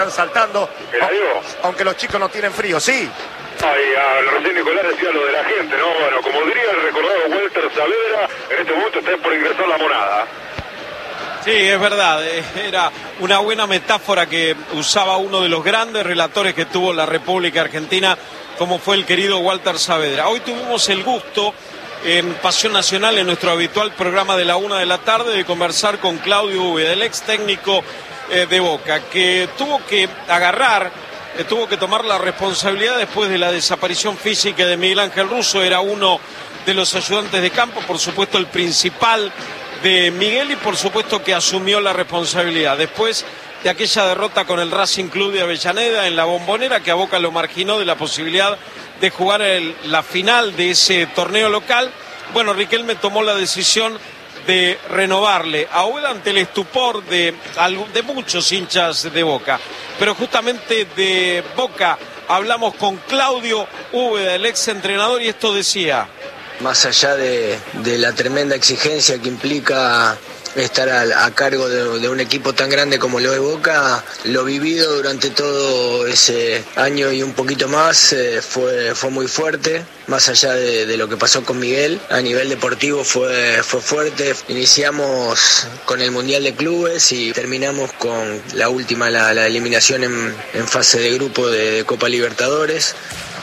Están saltando, aunque los chicos no tienen frío, sí. Recién Nicolás decía lo de la gente, ¿no? Bueno, como diría el recordado Walter Saavedra, en este momento está por ingresar la monada. Sí, es verdad, era una buena metáfora que usaba uno de los grandes relatores que tuvo la República Argentina, como fue el querido Walter Saavedra. Hoy tuvimos el gusto en Pasión Nacional, en nuestro habitual programa de la 1 de la tarde, de conversar con Claudio Úbeda, el ex técnico de Boca, que tuvo que tuvo que tomar la responsabilidad después de la desaparición física de Miguel Ángel Russo. Era uno de los ayudantes de campo, por supuesto el principal de Miguel, y por supuesto que asumió la responsabilidad después de aquella derrota con el Racing Club de Avellaneda en la Bombonera, que a Boca lo marginó de la posibilidad de jugar la final de ese torneo local. Bueno, Riquelme tomó la decisión de renovarle a Úbeda ante el estupor de muchos hinchas de Boca. Pero justamente de Boca hablamos con Claudio Úbeda, el ex entrenador, y esto decía: más allá de la tremenda exigencia que implica estar a cargo de un equipo tan grande como lo de Boca, lo vivido durante todo ese año y un poquito más fue muy fuerte. Más allá de lo que pasó con Miguel, a nivel deportivo fue fuerte. Iniciamos con el Mundial de Clubes y terminamos con la última, la eliminación en fase de grupo de Copa Libertadores.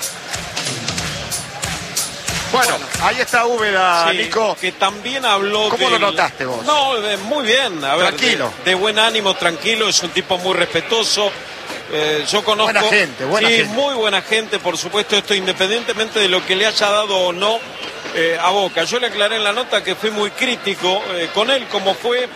Bueno, ahí está Úbeda, sí, Nico. Que también habló. ¿Cómo lo notaste vos? No, muy bien. A ver, tranquilo. De buen ánimo, tranquilo. Es un tipo muy respetuoso. Yo conozco. Buena gente, buena gente. Muy buena gente, por supuesto. Esto independientemente de lo que le haya dado o no a Boca. Yo le aclaré en la nota que fui muy crítico con él, como fue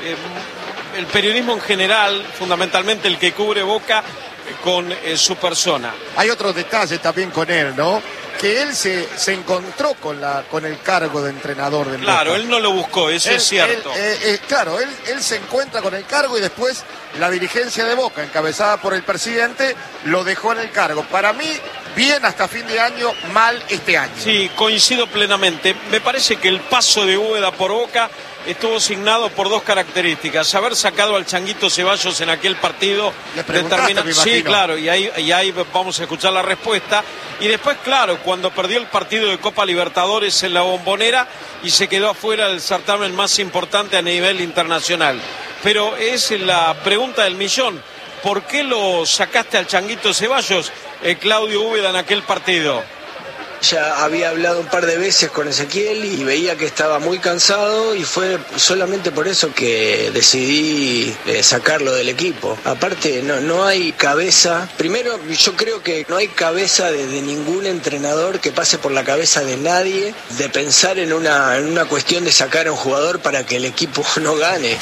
el periodismo en general, fundamentalmente el que cubre Boca, con su persona. Hay otros detalles también con él, ¿no? Que él se encontró con el cargo de entrenador del Boca. Claro, él no lo buscó, eso es cierto. Él se encuentra con el cargo y después la dirigencia de Boca, encabezada por el presidente, lo dejó en el cargo. Para mí, bien hasta fin de año, mal este año. Sí, coincido plenamente. Me parece que el paso de Úbeda por Boca estuvo signado por dos características: haber sacado al Changuito Ceballos en aquel partido determinado. Sí, claro, y ahí vamos a escuchar la respuesta. Y después, claro, cuando perdió el partido de Copa Libertadores en la Bombonera y se quedó afuera del certamen más importante a nivel internacional. Pero es la pregunta del millón: ¿por qué lo sacaste al Changuito Ceballos, Claudio Úbeda, en aquel partido? Ya había hablado un par de veces con Ezequiel y veía que estaba muy cansado, y fue solamente por eso que decidí sacarlo del equipo. Aparte, no hay cabeza. Primero, yo creo que no hay cabeza de ningún entrenador que pase por la cabeza de nadie de pensar en una cuestión de sacar a un jugador para que el equipo no gane.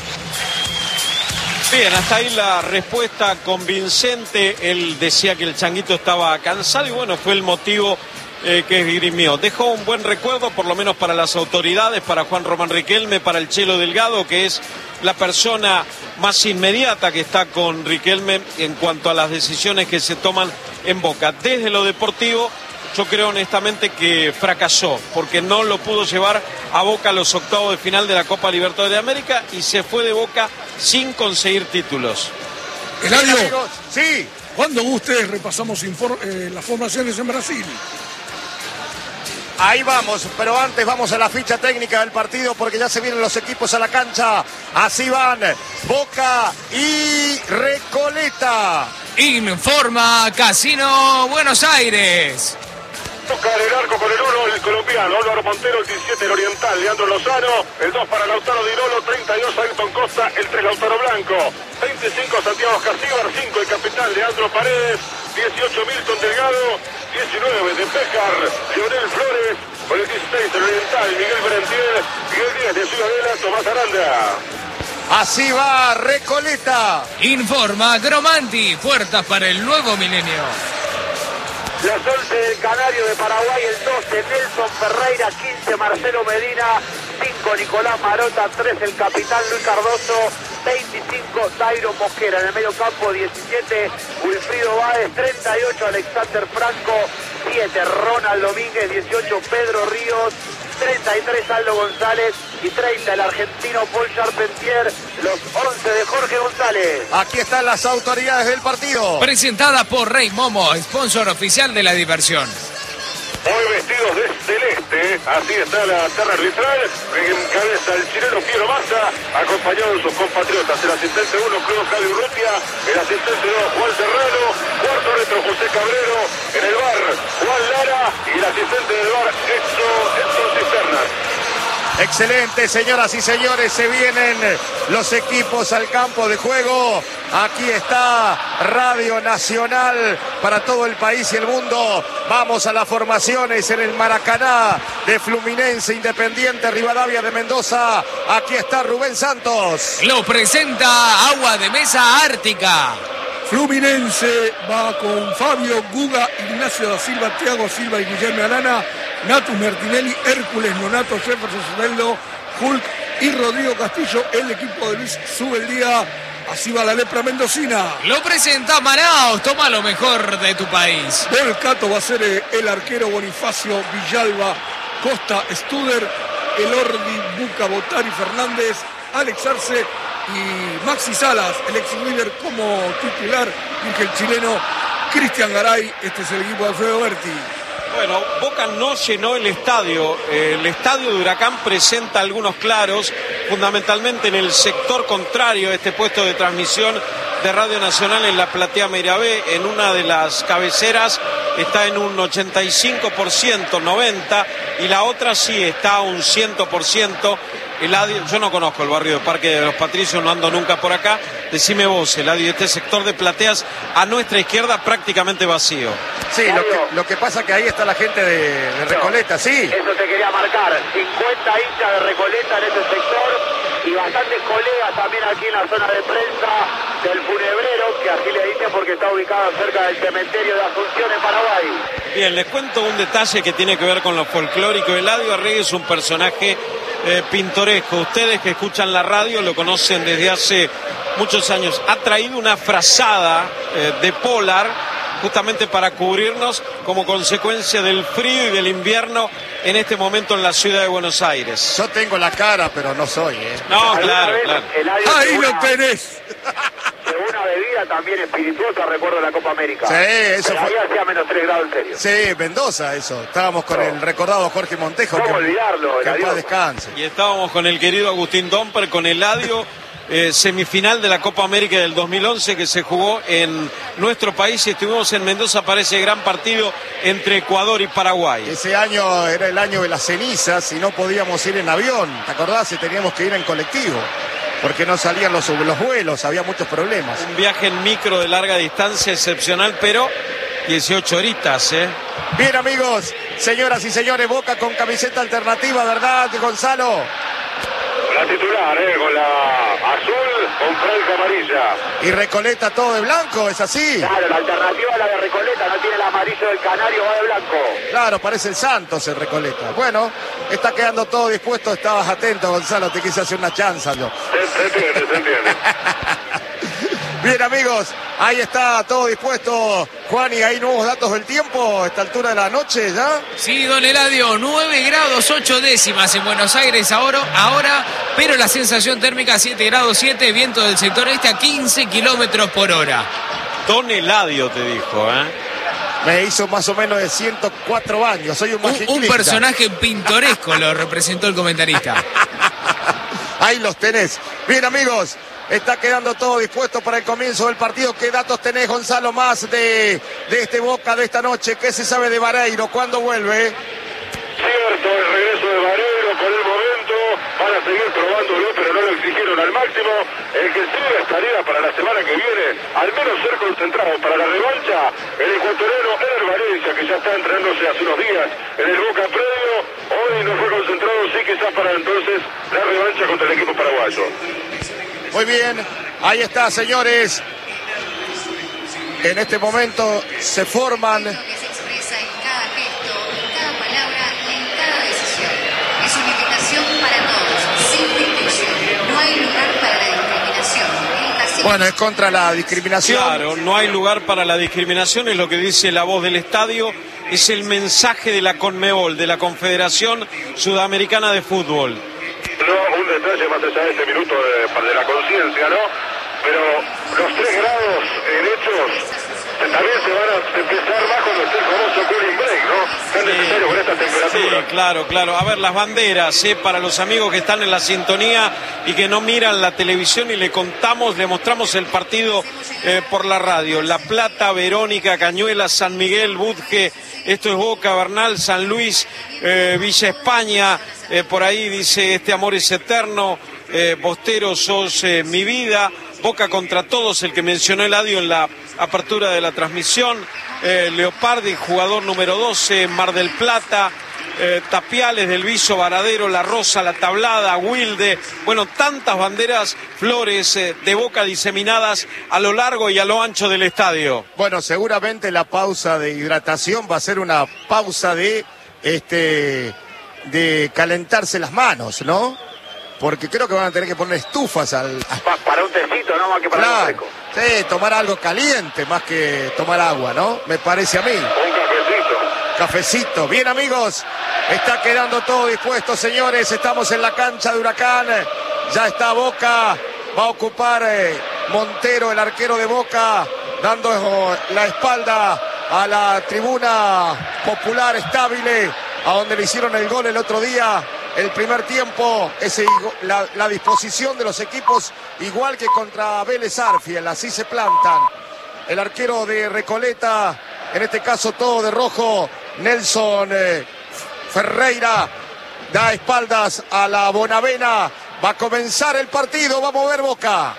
Bien, hasta ahí la respuesta convincente. Él decía que el Changuito estaba cansado y bueno, fue el motivo que esgrimió. Dejó un buen recuerdo, por lo menos para las autoridades, para Juan Román Riquelme, para el Chelo Delgado, que es la persona más inmediata que está con Riquelme en cuanto a las decisiones que se toman en Boca. Desde lo deportivo, yo creo honestamente que fracasó, porque no lo pudo llevar a Boca a los octavos de final de la Copa Libertadores de América y se fue de Boca sin conseguir títulos. Eladio, sí. Cuando guste repasamos las formaciones en Brasil. Ahí vamos, pero antes vamos a la ficha técnica del partido, porque ya se vienen los equipos a la cancha. Así van Boca y Recoleta. Informa Casino Buenos Aires. Toca en el arco con el 1 el colombiano Álvaro Montero, el 17 el oriental Leandro Lozano, el 2 para Lautaro Di Lolo, 32 Ayrton Costa, el 3 Lautaro Blanco, 25 Santiago Casíbar, 5 el capitán Leandro Paredes, 18 Milton Delgado, 19 de Péjar, Leonel Flores, con el 16 el oriental Miguel Berentier, Miguel Díaz de Ciudadela, Tomás Aranda. Así va Recoleta. Informa Gromanti, puertas para el nuevo milenio. Los 11 del Canario de Paraguay, el 12 Nelson Ferreira, 15 Marcelo Medina, 5 Nicolás Marota, 3 el capitán Luis Cardoso, 25 Dairo Mosquera. En el medio campo 17 Wilfrido Báez, 38 Alexander Franco, 7 Ronald Domínguez, 18 Pedro Ríos, 33 Aldo González y 30 el argentino Paul Charpentier, los 11 de Jorge González. Aquí están las autoridades del partido. Presentada por Rey Momo, sponsor oficial de la diversión. Hoy vestidos de celeste, así está la terna arbitral, encabeza el chileno Piero Massa, acompañado de sus compatriotas, el asistente 1, Claudio Javi Urrutia, el asistente 2, Juan Serrano, cuarto árbitro José Cabrero, en el bar Juan Lara y el asistente del bar Edson Cisternas. Excelente, señoras y señores, se vienen los equipos al campo de juego. Aquí está Radio Nacional para todo el país y el mundo. Vamos a las formaciones en el Maracaná de Fluminense, Independiente, Rivadavia de Mendoza. Aquí está Rubén Santos. Lo presenta Agua de Mesa Ártica. Fluminense va con Fabio, Guga, Ignacio da Silva, Thiago Silva y Guillermo Arana, Natus Martinelli, Hércules, Nonato, Jefferson Soteldo, Hulk y Rodrigo Castillo. El equipo de Luis Subeldía. Así va la lepra mendocina. Lo presenta Manaos, toma lo mejor de tu país. Volcato va a ser el arquero Bonifacio, Villalba, Costa, Studer, Elordi, Buca, Botari, Fernández, Alex Arce y Maxi Salas, el ex líder como titular, y el chileno Cristian Garay. Este es el equipo de Alfredo Berti. Bueno, Boca no llenó el estadio. El estadio de Huracán presenta algunos claros, fundamentalmente en el sector contrario a este puesto de transmisión de Radio Nacional en la platea Meirabé. En una de las cabeceras está en un 85%, 90%, y la otra sí está a un 100%. Yo no conozco el barrio de Parque de los Patricios, no ando nunca por acá. Decime vos, Eladio, este sector de plateas a nuestra izquierda prácticamente vacío. Sí, lo que pasa que ahí está la gente de Recoleta, sí. Eso te quería marcar, 50 hinchas de Recoleta en ese sector y bastantes colegas también aquí en la zona de prensa del Funebrero, que así le dicen porque está ubicado cerca del cementerio de Asunción en Paraguay. Bien, les cuento un detalle que tiene que ver con lo folclórico. Eladio Arregui es un personaje pintoresco. Ustedes que escuchan la radio lo conocen desde hace muchos años. Ha traído una frazada de polar justamente para cubrirnos como consecuencia del frío y del invierno en este momento en la ciudad de Buenos Aires. Yo tengo la cara, pero no soy, No, claro. Ahí lo tenés. Una bebida también espirituosa, recuerdo la Copa América. Sí, eso pero fue. ahí hacía menos 3 grados en serio. Sí, Mendoza, eso. Estábamos con el recordado Jorge Montejo. ¿Cómo olvidarlo? Que en paz descanse. Y estábamos con el querido Agustín Domper, con Eladio, semifinal de la Copa América del 2011 que se jugó en nuestro país, y estuvimos en Mendoza para ese gran partido entre Ecuador y Paraguay. Ese año era el año de las cenizas y no podíamos ir en avión. ¿Te acordás? Y teníamos que ir en colectivo, porque no salían los vuelos, había muchos problemas. Un viaje en micro de larga distancia excepcional, pero 18 horitas, Bien, amigos, señoras y señores, Boca con camiseta alternativa, ¿verdad, Gonzalo? La titular, con la azul con franca amarilla. Y Recoleta todo de blanco, ¿es así? Claro, la alternativa a la de Recoleta, no tiene el amarillo del canario, va de blanco. Claro, parece el Santos el Recoleta. Bueno, está quedando todo dispuesto, estabas atento, Gonzalo, te quise hacer una chanza yo. Se entiende. Bien, amigos, ahí está todo dispuesto. Juan, ¿y hay nuevos datos del tiempo a esta altura de la noche ya? Sí, don Eladio, 9 grados 8 décimas en Buenos Aires ahora, pero la sensación térmica 7 grados 7, viento del sector este a 15 kilómetros por hora. Don Eladio te dijo, Me hizo más o menos de 104 años, soy un magiclista. Un personaje pintoresco lo representó el comentarista. Ahí los tenés. Bien, amigos, está quedando todo dispuesto para el comienzo del partido. ¿Qué datos tenés, Gonzalo, más de este Boca de esta noche? ¿Qué se sabe de Vareiro? ¿Cuándo vuelve? Cierto, el regreso de Vareiro con el momento. Van a seguir probándolo, pero no lo exigieron al máximo. El que sí estaría para la semana que viene, al menos ser concentrado para la revancha, el ecuatoriano Ener Valencia, que ya está entrenándose hace unos días en el Boca Predio. Hoy no fue concentrado, sí, quizás para entonces la revancha contra el equipo paraguayo. Muy bien, ahí está, señores. En este momento se forman. Lo que se expresa en cada gesto, en cada palabra y en cada decisión. Es una invitación para todos, sin distinción. No hay lugar para la discriminación. Bueno, es contra la discriminación. Claro, no hay lugar para la discriminación, es lo que dice la voz del estadio, es el mensaje de la Conmebol, de la Confederación Sudamericana de Fútbol. No, un detalle más allá de ese minuto de la conciencia, ¿no? Pero los 3 grados hechos también se van a empezar bajo el famoso cooling break, ¿no? Es necesario con esta temperatura. Sí, claro. A ver, las banderas, para los amigos que están en la sintonía y que no miran la televisión y le mostramos el partido por la radio. La Plata, Verónica, Cañuela, San Miguel, Budge, esto es Boca, Bernal, San Luis, Villa España, por ahí dice este amor es eterno, Bostero sos mi vida, Boca contra todos, el que mencionó Eladio en la apertura de la transmisión, Leopardi, jugador número 12, Mar del Plata, Tapiales, del Viso, Varadero, La Rosa, La Tablada, Wilde, bueno, tantas banderas, flores de Boca diseminadas a lo largo y a lo ancho del estadio. Bueno, seguramente la pausa de hidratación va a ser una pausa de calentarse las manos, ¿no? Porque creo que van a tener que poner estufas para un tecito, ¿no? Más que para claro, un seco. Sí, tomar algo caliente más que tomar agua, ¿no? Me parece a mí. Un Cafecito. Bien, amigos, está quedando todo dispuesto, señores. Estamos en la cancha de Huracán. Ya está Boca. Va a ocupar Montero, el arquero de Boca, dando la espalda a la tribuna popular estable, a donde le hicieron el gol el otro día. El primer tiempo, la disposición de los equipos, igual que contra Vélez Arfiel, así se plantan. El arquero de Recoleta, en este caso todo de rojo, Nelson Ferreira, da espaldas a la Bonavena. Va a comenzar el partido, va a mover Boca.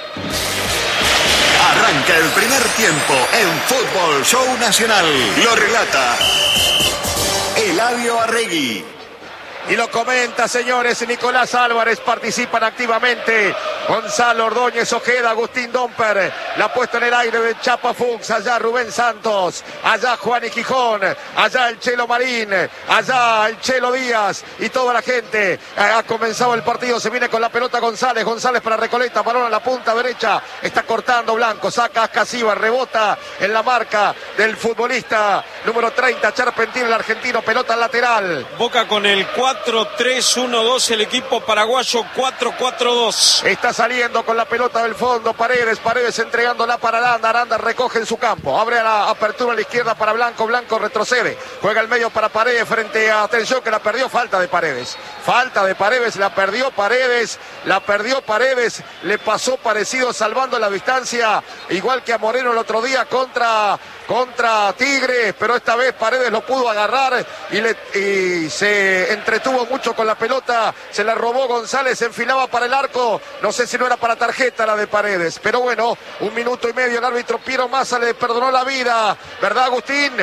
Arranca el primer tiempo en Fútbol Show Nacional. Lo relata Eladio Arregui. Y lo comenta, señores, Nicolás Álvarez, participan activamente Gonzalo Ordóñez Ojeda, Agustín Domper, la puesta en el aire de Chapa Fuchs, allá Rubén Santos, allá Juan y Gijón, allá el Chelo Marín, allá el Chelo Díaz y toda la gente. Ha comenzado el partido, se viene con la pelota González para Recoleta, balón a la punta derecha, está cortando Blanco, saca a Casíbar, rebota en la marca del futbolista número 30, Charpentín, el argentino, pelota lateral. Boca con el 4-3-1-2, el equipo paraguayo 4-4-2. Está saliendo con la pelota del fondo Paredes entregándola para Aranda, Aranda recoge en su campo, abre a la apertura a la izquierda para Blanco, Blanco retrocede, juega el medio para Paredes frente a, atención que la perdió, falta de Paredes, la perdió Paredes, le pasó parecido salvando la distancia, igual que a Moreno el otro día contra Tigre, pero esta vez Paredes lo pudo agarrar y se entretuvo mucho con la pelota, se la robó González, se enfilaba para el arco, no sé si no era para tarjeta la de Paredes, pero bueno, 1 minuto y medio, el árbitro Piero Massa le perdonó la vida, ¿verdad, Agustín?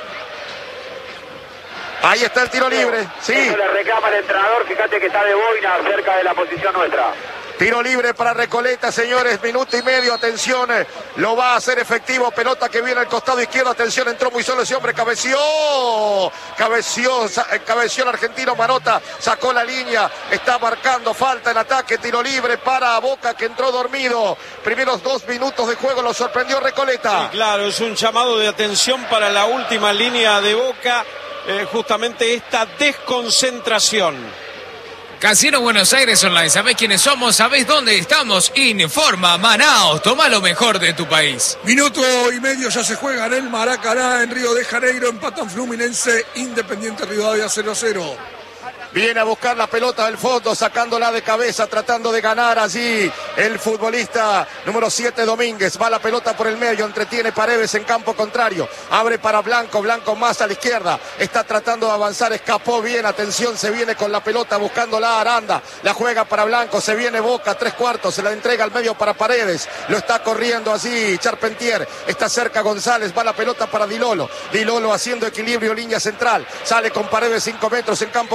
Ahí está el tiro libre, sí. Eso le reclama el entrenador, fíjate que está de boina cerca de la posición nuestra. Tiro libre para Recoleta, señores, 1 minuto y medio, atención, lo va a hacer efectivo, pelota que viene al costado izquierdo, atención, entró muy solo ese hombre, cabeció el argentino Marota, sacó la línea, está marcando falta en ataque, tiro libre para Boca que entró dormido, primeros 2 minutos de juego, lo sorprendió Recoleta. Sí, claro, es un llamado de atención para la última línea de Boca, justamente esta desconcentración. Casino Buenos Aires Online, ¿sabés quiénes somos? ¿Sabés dónde estamos? Informa Manaos, toma lo mejor de tu país. Minuto y medio ya se juega en el Maracaná, en Río de Janeiro, empatan Fluminense, Independiente Rivadavia 0-0. Viene a buscar la pelota del fondo, sacándola de cabeza, tratando de ganar allí el futbolista número 7 Domínguez. Va la pelota por el medio, entretiene Paredes en campo contrario. Abre para Blanco, Blanco más a la izquierda. Está tratando de avanzar, escapó bien, atención, se viene con la pelota buscándola Aranda. La juega para Blanco, se viene Boca, 3/4, se la entrega al medio para Paredes. Lo está corriendo allí Charpentier, está cerca González, va la pelota para Dilolo. Dilolo haciendo equilibrio, línea central. Sale con Paredes 5 metros en campo contrario.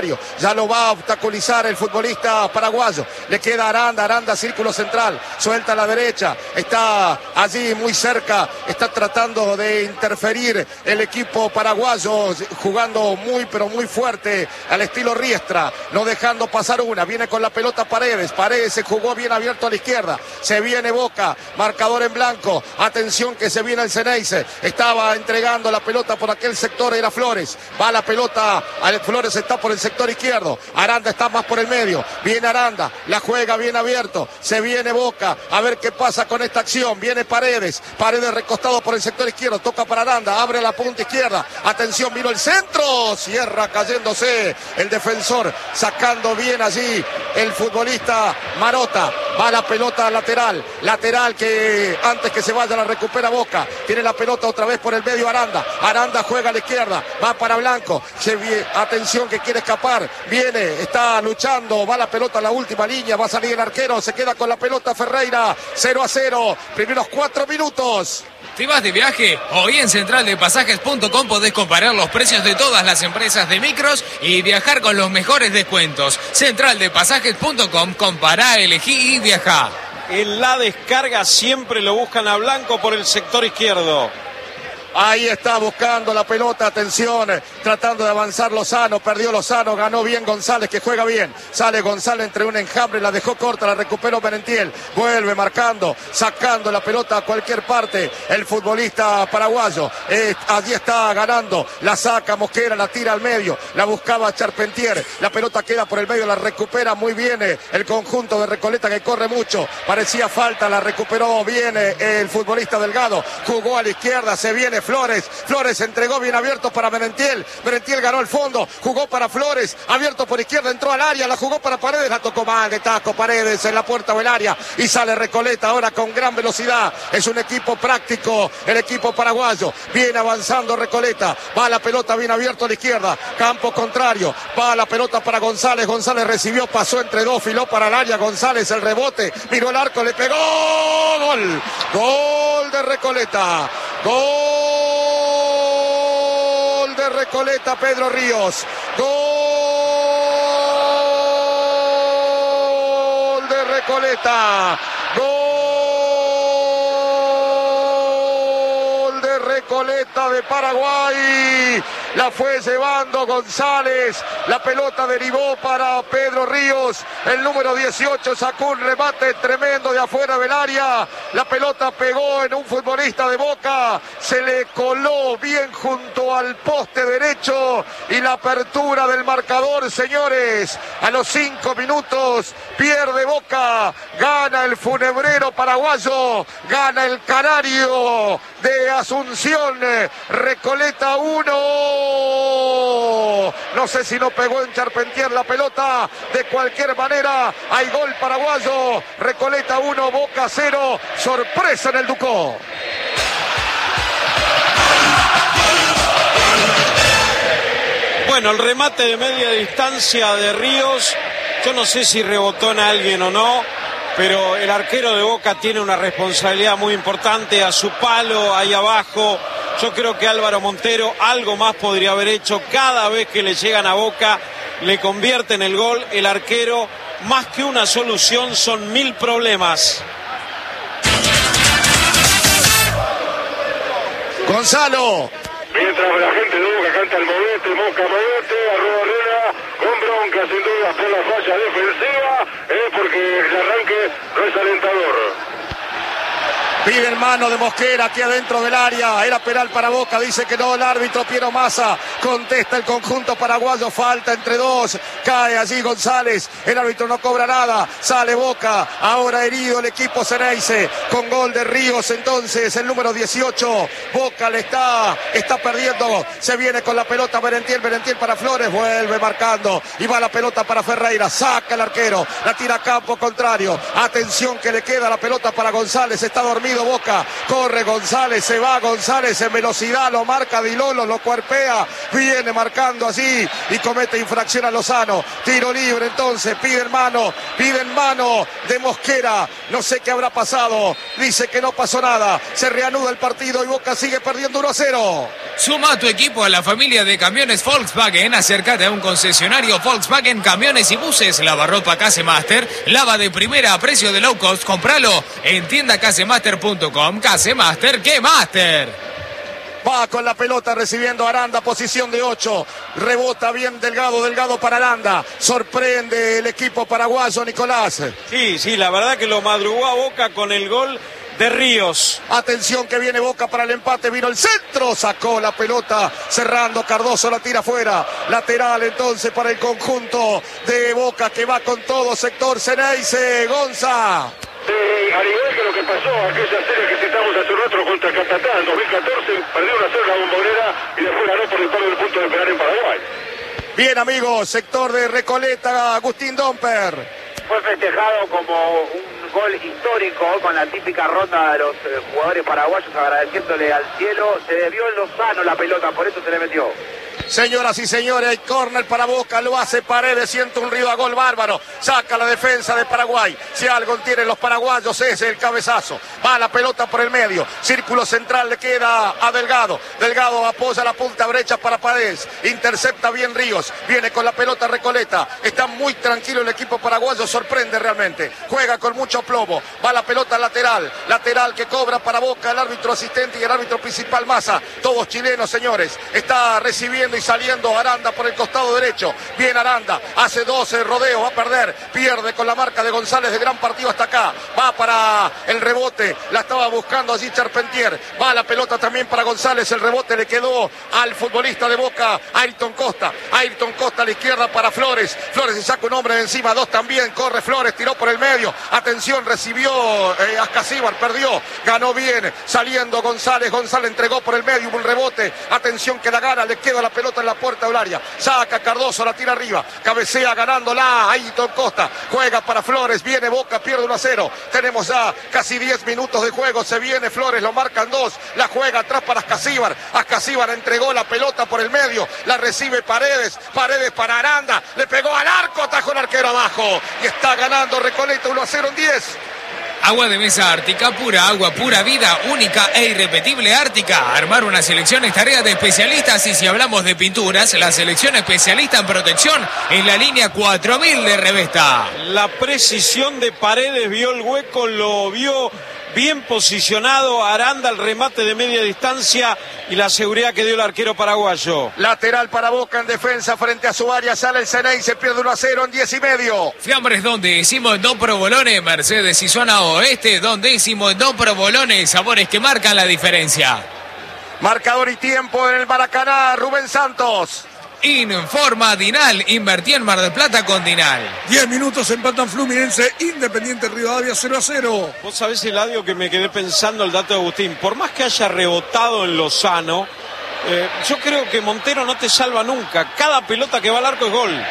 contrario. Ya lo va a obstaculizar el futbolista paraguayo. Le queda Aranda, círculo central. Suelta a la derecha. Está allí muy cerca. Está tratando de interferir el equipo paraguayo, jugando muy pero muy fuerte al estilo Riestra, no dejando pasar una. Viene con la pelota Paredes se jugó bien abierto a la izquierda. Se viene Boca, marcador en blanco. Atención que se viene el Ceneice. Estaba entregando la pelota por aquel sector, era Flores. Va la pelota, Flores está por el sector izquierdo. Aranda está más por el medio. Viene Aranda, la juega bien abierto. Se viene Boca, a ver qué pasa con esta acción. Viene Paredes recostado por el sector izquierdo. Toca para Aranda, abre la punta izquierda. Atención, vino el centro. Cierra cayéndose el defensor. Sacando bien allí el futbolista Marota. Va la pelota lateral que antes que se vaya la recupera Boca. Tiene la pelota otra vez por el medio Aranda juega a la izquierda, va para Blanco. Atención que quiere escapar. Viene, está luchando, va la pelota a la última línea, va a salir el arquero, se queda con la pelota Ferreira. 0-0, primeros 4 minutos. ¿Te vas de viaje? Hoy en centraldepasajes.com podés comparar los precios de todas las empresas de micros y viajar con los mejores descuentos. Centraldepasajes.com, compará, elegí y viajá. En la descarga siempre lo buscan a Blanco por el sector izquierdo. Ahí está buscando la pelota, atención, tratando de avanzar Lozano, perdió Lozano, ganó bien González, que juega bien. Sale González entre un enjambre, la dejó corta, la recuperó Merentiel. Vuelve marcando, sacando la pelota a cualquier parte. El futbolista paraguayo, allí está ganando, la saca Mosquera, la tira al medio, la buscaba Charpentier. La pelota queda por el medio, la recupera muy bien el conjunto de Recoleta que corre mucho. Parecía falta, la recuperó bien el futbolista Delgado. Jugó a la izquierda, se viene Flores entregó bien abierto para Merentiel ganó el fondo, jugó para Flores, abierto por izquierda, entró al área, la jugó para Paredes, la tocó mal de taco Paredes en la puerta del área y sale Recoleta ahora con gran velocidad. Es un equipo práctico, el equipo paraguayo. Viene avanzando Recoleta, va la pelota bien abierto a la izquierda, campo contrario, va la pelota para González recibió, pasó entre dos, filó para el área, González el rebote, miró el arco, le pegó, gol de Recoleta, gol de Recoleta, Pedro Ríos. Gol de Recoleta. Gol de Recoleta de Paraguay. La fue llevando González, la pelota derivó para Pedro Ríos, el número 18 sacó un remate tremendo de afuera del área, la pelota pegó en un futbolista de Boca, se le coló bien junto al poste derecho y la apertura del marcador, señores, a los 5 minutos pierde Boca, gana el funebrero paraguayo, gana el canario de Asunción, Recoleta 1. No sé si no pegó en Charpentier la pelota. De cualquier manera, hay gol paraguayo. Recoleta 1, Boca 0. Sorpresa en el Ducó. Bueno, el remate de media distancia de Ríos, yo no sé si rebotó en alguien o no, pero el arquero de Boca tiene una responsabilidad muy importante a su palo, ahí abajo. Yo creo que Álvaro Montero algo más podría haber hecho. Cada vez que le llegan a Boca, le convierten el gol. El arquero, más que una solución, son 1000 problemas. Gonzalo. Mientras la gente de Boca canta el movete, Boca movete, arroba Herrera, con bronca sin duda por la falla defensiva, porque el arranque no es alentador. Pide el mano de Mosquera aquí adentro del área. Era penal para Boca. Dice que no el árbitro Piero Massa. Contesta el conjunto paraguayo. Falta entre dos. Cae allí González. El árbitro no cobra nada. Sale Boca. Ahora herido el equipo Ceneice. Con gol de Ríos entonces. El número 18. Boca le está perdiendo. Se viene con la pelota Merentiel para Flores. Vuelve marcando. Y va la pelota para Ferreira. Saca el arquero. La tira a campo contrario. Atención que le queda la pelota para González. Está dormido partido. Boca, corre González, se va González en velocidad, lo marca Di Lolo, lo cuerpea, viene marcando así y comete infracción a Lozano. Tiro libre entonces, piden mano de Mosquera. No sé qué habrá pasado, dice que no pasó nada. Se reanuda el partido y Boca sigue perdiendo 1-0. Suma a tu equipo a la familia de camiones Volkswagen. Acércate a un concesionario Volkswagen Camiones y Buses. Lavarropa Casemaster, lava de primera a precio de low cost. Compralo en tiendacasemaster.com. Casemaster, ¡qué master! Va con la pelota recibiendo Aranda, posición de 8. Rebota bien Delgado para Aranda. Sorprende el equipo paraguayo, Nicolás. Sí, la verdad que lo madrugó a Boca con el gol de Ríos. Atención que viene Boca para el empate, vino el centro, sacó la pelota, cerrando Cardoso, la tira fuera. Lateral entonces para el conjunto de Boca que va con todo, sector Ceneice, Gonza. Al igual que lo que pasó aquella serie que citamos hace un rato contra Catatá en 2014, perdió 1-0 la Bombonera y después ganó por disparo del punto de penal en Paraguay. Bien amigos, sector de Recoleta, Agustín Domper. Fue festejado como un gol histórico con la típica ronda de los jugadores paraguayos agradeciéndole al cielo. Se desvió en Lozano la pelota, por eso se le metió. Señoras y señores, hay córner para Boca, lo hace Paredes, siente un río a gol bárbaro, saca la defensa de Paraguay. Si algo tienen los paraguayos es el cabezazo. Va la pelota por el medio, círculo central le queda a Delgado. Delgado apoya la punta derecha para Paredes, intercepta bien Ríos, viene con la pelota Recoleta. Está muy tranquilo el equipo paraguayo, sorprende realmente. Juega con mucho plomo, va la pelota lateral que cobra para Boca el árbitro asistente y el árbitro principal Massa. Todos chilenos, señores. Está recibiendo y saliendo Aranda por el costado derecho. Bien Aranda, hace 12 rodeos, va a perder, pierde con la marca de González de gran partido hasta acá. Va para el rebote, la estaba buscando allí Charpentier. Va la pelota también para González, el rebote le quedó al futbolista de Boca, Ayrton Costa. Ayrton Costa a la izquierda para Flores. Flores se saca un hombre de encima, 2 también, corre Flores, tiró por el medio. Atención, recibió Ascasíbar, perdió, ganó bien, saliendo González entregó por el medio, hubo un rebote. Atención que la gana, le queda la pelota en la puerta del área, saca Cardoso, la tira arriba, cabecea ganándola Ayrton Costa, juega para Flores, viene Boca, pierde 1-0, tenemos ya casi 10 minutos de juego, se viene Flores, lo marcan 2, la juega atrás para Ascasíbar entregó la pelota por el medio, la recibe Paredes para Aranda, le pegó al arco, atajó el arquero abajo, y está ganando Recoleta 1-0 en 10. Agua de mesa Ártica, pura agua, pura vida, única e irrepetible Ártica. Armar una selección es tarea de especialistas y si hablamos de pinturas, la selección especialista en protección es la línea 4000 de Revesta. La precisión de Paredes, vio el hueco, lo vio bien posicionado. Aranda al remate de media distancia y la seguridad que dio el arquero paraguayo. Lateral para Boca en defensa frente a su área, sale el Ceney, se pierde 1-0 en 10 y medio. Fiambres donde hicimos Don Provolone, Mercedes y zona oeste, donde hicimos Don Provolone, sabores que marcan la diferencia. Marcador y tiempo en el Maracaná, Rubén Santos. Informa Dinal, invertí en Mar del Plata con Dinal. 10 minutos empatan Fluminense, Independiente Rivadavia 0-0. Vos sabés, Eladio, que me quedé pensando el dato de Agustín. Por más que haya rebotado en Lozano, yo creo que Montero no te salva nunca. Cada pelota que va al arco es gol.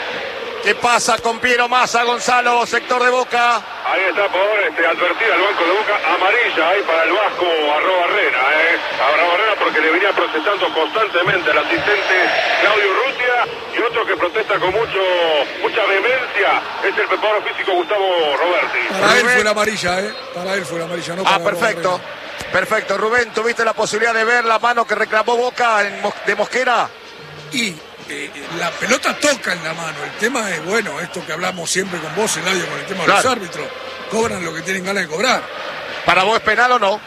¿Qué pasa con Piero Massa, Gonzalo, sector de Boca? Ahí está por advertir al banco de Boca, amarilla ahí para el vasco Arrobarrena. Arrobarrena porque le venía protestando constantemente al asistente Claudio Urrutia, y otro que protesta con mucha vehemencia es el preparador físico Gustavo Roberti. Para él fue la amarilla, Para él fue la amarilla, no para perfecto. Perfecto. Rubén, ¿tuviste la posibilidad de ver la mano que reclamó Boca de Mosquera? Y la pelota toca en la mano. El tema es, bueno, esto que hablamos siempre con vos, Eladio, con el tema de los árbitros. Cobran lo que tienen ganas de cobrar. ¿Para vos es penal o no?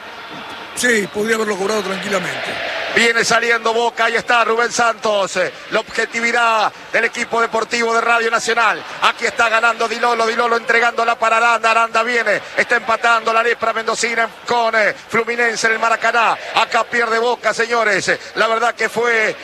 Sí, podría haberlo cobrado tranquilamente. Viene saliendo Boca, ahí está Rubén Santos, la objetividad del equipo deportivo de Radio Nacional. Aquí está ganando Di Lolo entregándola para Aranda. Aranda viene, está empatando la lepra mendocina con Fluminense en el Maracaná. Acá pierde Boca, señores. La verdad que fue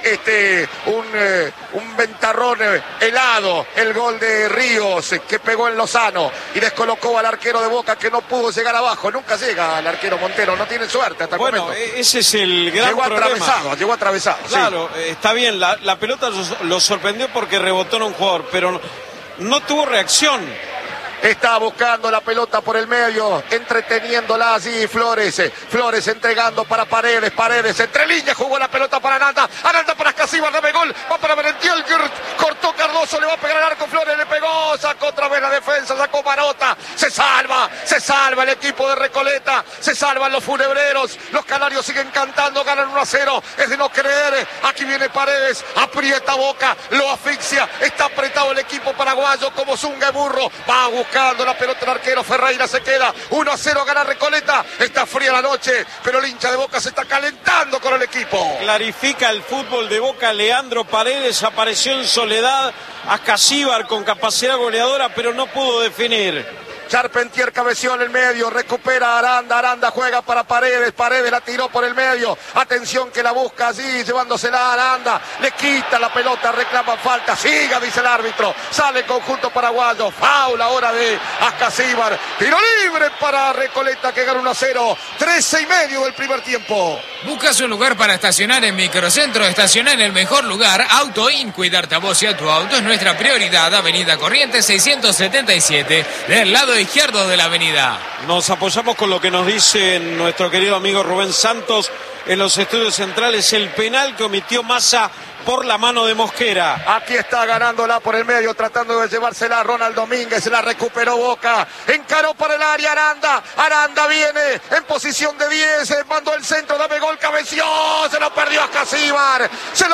un ventarrón helado el gol de Ríos que pegó en Lozano y descolocó al arquero de Boca que no pudo llegar abajo. Nunca llega al arquero Montero, no tiene suerte hasta el momento. Ese es el gran problema. Llegó atravesado. Claro, está bien, la pelota lo sorprendió porque rebotó en un jugador, pero no tuvo reacción. Está buscando la pelota por el medio, entreteniéndola allí Flores. Flores entregando para Paredes. Paredes entre líneas, jugó la pelota para Aranda. Aranda para Ascasíbar, dame gol. Va para Merentiel, cortó Cardoso, le va a pegar al arco. Flores le pegó, sacó otra vez la defensa, sacó Marota. Se salva el equipo de Recoleta. Se salvan los funebreros. Los canarios siguen cantando, ganan 1-0. Es de no creer. Aquí viene Paredes, aprieta Boca, lo asfixia. Está apretado el equipo paraguayo como zunga de burro. Va buscando la pelota el arquero. Ferreira se queda. 1-0 gana Recoleta. Está fría la noche, pero el hincha de Boca se está calentando con el equipo. Clarifica el fútbol de Boca. Leandro Paredes apareció en soledad. Ascasíbar con capacidad goleadora, pero no pudo definir. Charpentier cabeció en el medio, recupera Aranda, Aranda juega para Paredes, Paredes la tiró por el medio, atención que la busca allí, llevándosela a Aranda, le quita la pelota, reclama falta, siga, dice el árbitro, sale el conjunto paraguayo, foul ahora de Ascasíbar, tiro libre para Recoleta que gana 1-0, 13:30 del primer tiempo. ¿Buscas un lugar para estacionar en Microcentro? Estaciona en el mejor lugar. AutoIn, cuidarte a vos y a tu auto es nuestra prioridad. Avenida Corrientes 677, del lado izquierdo de la avenida. Nos apoyamos con lo que nos dice nuestro querido amigo Rubén Santos en los estudios centrales. El penal que omitió Massa por la mano de Mosquera. Aquí está ganándola por el medio, tratando de llevársela a Ronald Domínguez, se la recuperó Boca, encaró para el área Aranda, Aranda viene en posición de 10, mandó el centro, dame gol, cabeció, se lo perdió Ascasíbar,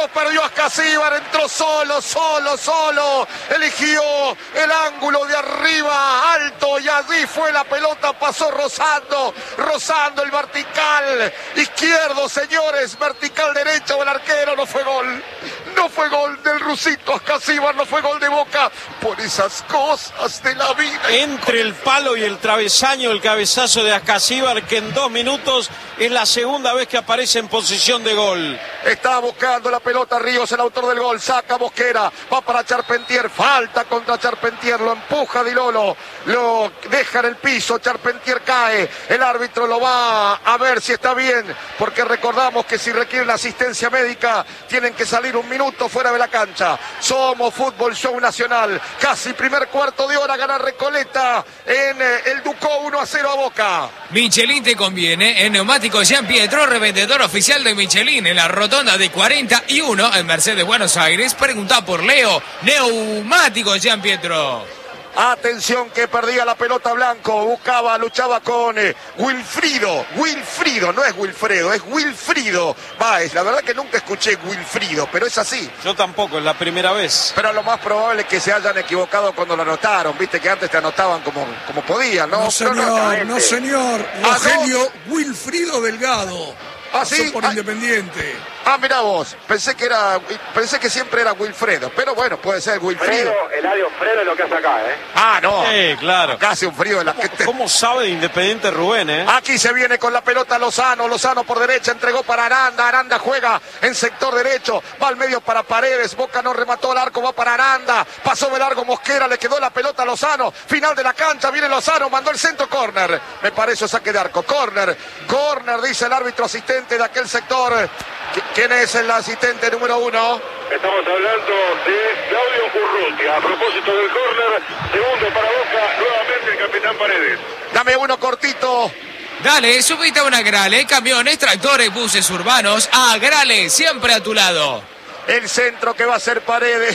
entró solo, eligió el ángulo de arriba, alto, y allí fue la pelota, pasó rozando el vertical izquierdo, señores, vertical derecho del arquero, no fue gol. No fue gol del rusito Ascasíbar, no fue gol de Boca, por esas cosas de la vida. Entre el palo y el travesaño, el cabezazo de Ascasíbar, que en 2 minutos es la segunda vez que aparece en posición de gol. Está buscando la pelota Ríos, el autor del gol, saca Mosquera, va para Charpentier, falta contra Charpentier, lo empuja Di Lolo, lo deja en el piso, Charpentier cae, el árbitro lo va a ver si está bien, porque recordamos que si requieren asistencia médica, tienen que salir 1 minuto fuera de la cancha. Somos Fútbol Show Nacional, casi primer cuarto de hora, gana Recoleta en el Ducó 1-0 a Boca. Michelin te conviene, en Neumáticos Jean Pietro, revendedor oficial de Michelin, en la rotonda de 41 en Mercedes, Buenos Aires. Pregunta por Leo, Neumáticos Jean Pietro. Atención que perdía la pelota Blanco, luchaba con Wilfrido, no es Wilfredo, es Wilfrido Báez. La verdad que nunca escuché Wilfrido, pero es así. Yo tampoco, es la primera vez. Pero lo más probable es que se hayan equivocado cuando lo anotaron, viste que antes te anotaban como podían, ¿no? No señor, Rogelio Wilfrido Delgado. ¿Sí? Por Independiente. Mirá vos, pensé que siempre era Wilfredo, pero bueno, puede ser Wilfrido. Eladio Fredo es lo que hace acá, no. Sí, claro. Acá hace un frío en la que ¿Cómo sabe de Independiente Rubén, Aquí se viene con la pelota Lozano por derecha, entregó para Aranda juega en sector derecho, va al medio para Paredes, Boca no remató el arco, va para Aranda, pasó de largo Mosquera, le quedó la pelota a Lozano, final de la cancha, viene Lozano, mandó el centro, córner, me parece saque de arco, córner, dice el árbitro asistente de aquel sector. ¿Quién es el asistente número 1? Estamos hablando de Claudio Urrutia. A propósito del córner, segundo para Boca, nuevamente el capitán Paredes. Dame uno cortito. Dale, subite a una Grale, camiones, tractores, buses urbanos, a Grale, siempre a tu lado. El centro que va a ser Paredes.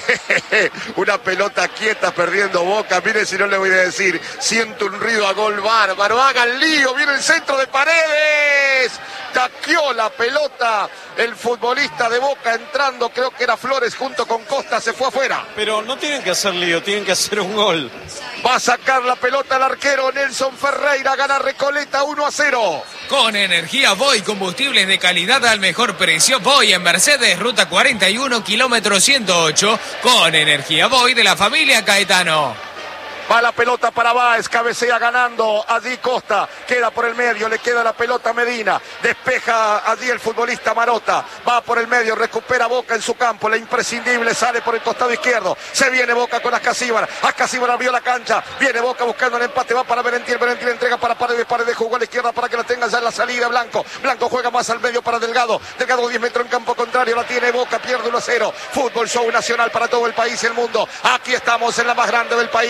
Una pelota quieta perdiendo Boca. Mire si no le voy a decir. Siento un ruido a gol bárbaro. Haga el lío. Viene el centro de Paredes. Taqueó la pelota el futbolista de Boca entrando. Creo que era Flores junto con Costa. Se fue afuera. Pero no tienen que hacer lío. Tienen que hacer un gol. Va a sacar la pelota el arquero Nelson Ferreira. Gana Recoleta 1-0. Con energía Voy, combustibles de calidad al mejor precio. Voy en Mercedes, ruta 41, kilómetro 108. Con energía Voy de la familia Caetano. Va la pelota para Báez, cabecea ganando allí Costa, queda por el medio, le queda la pelota a Medina, despeja allí el futbolista Marota, va por el medio, recupera Boca en su campo, la imprescindible sale por el costado izquierdo, se viene Boca con Ascasíbar abrió la cancha, viene Boca buscando el empate, va para Merentiel entrega para Paredes jugó a la izquierda para que la tenga ya en la salida Blanco juega más al medio para Delgado 10 metros en campo contrario, la tiene Boca, pierde 1-0, Fútbol Show Nacional para todo el país y el mundo, aquí estamos en la más grande del país.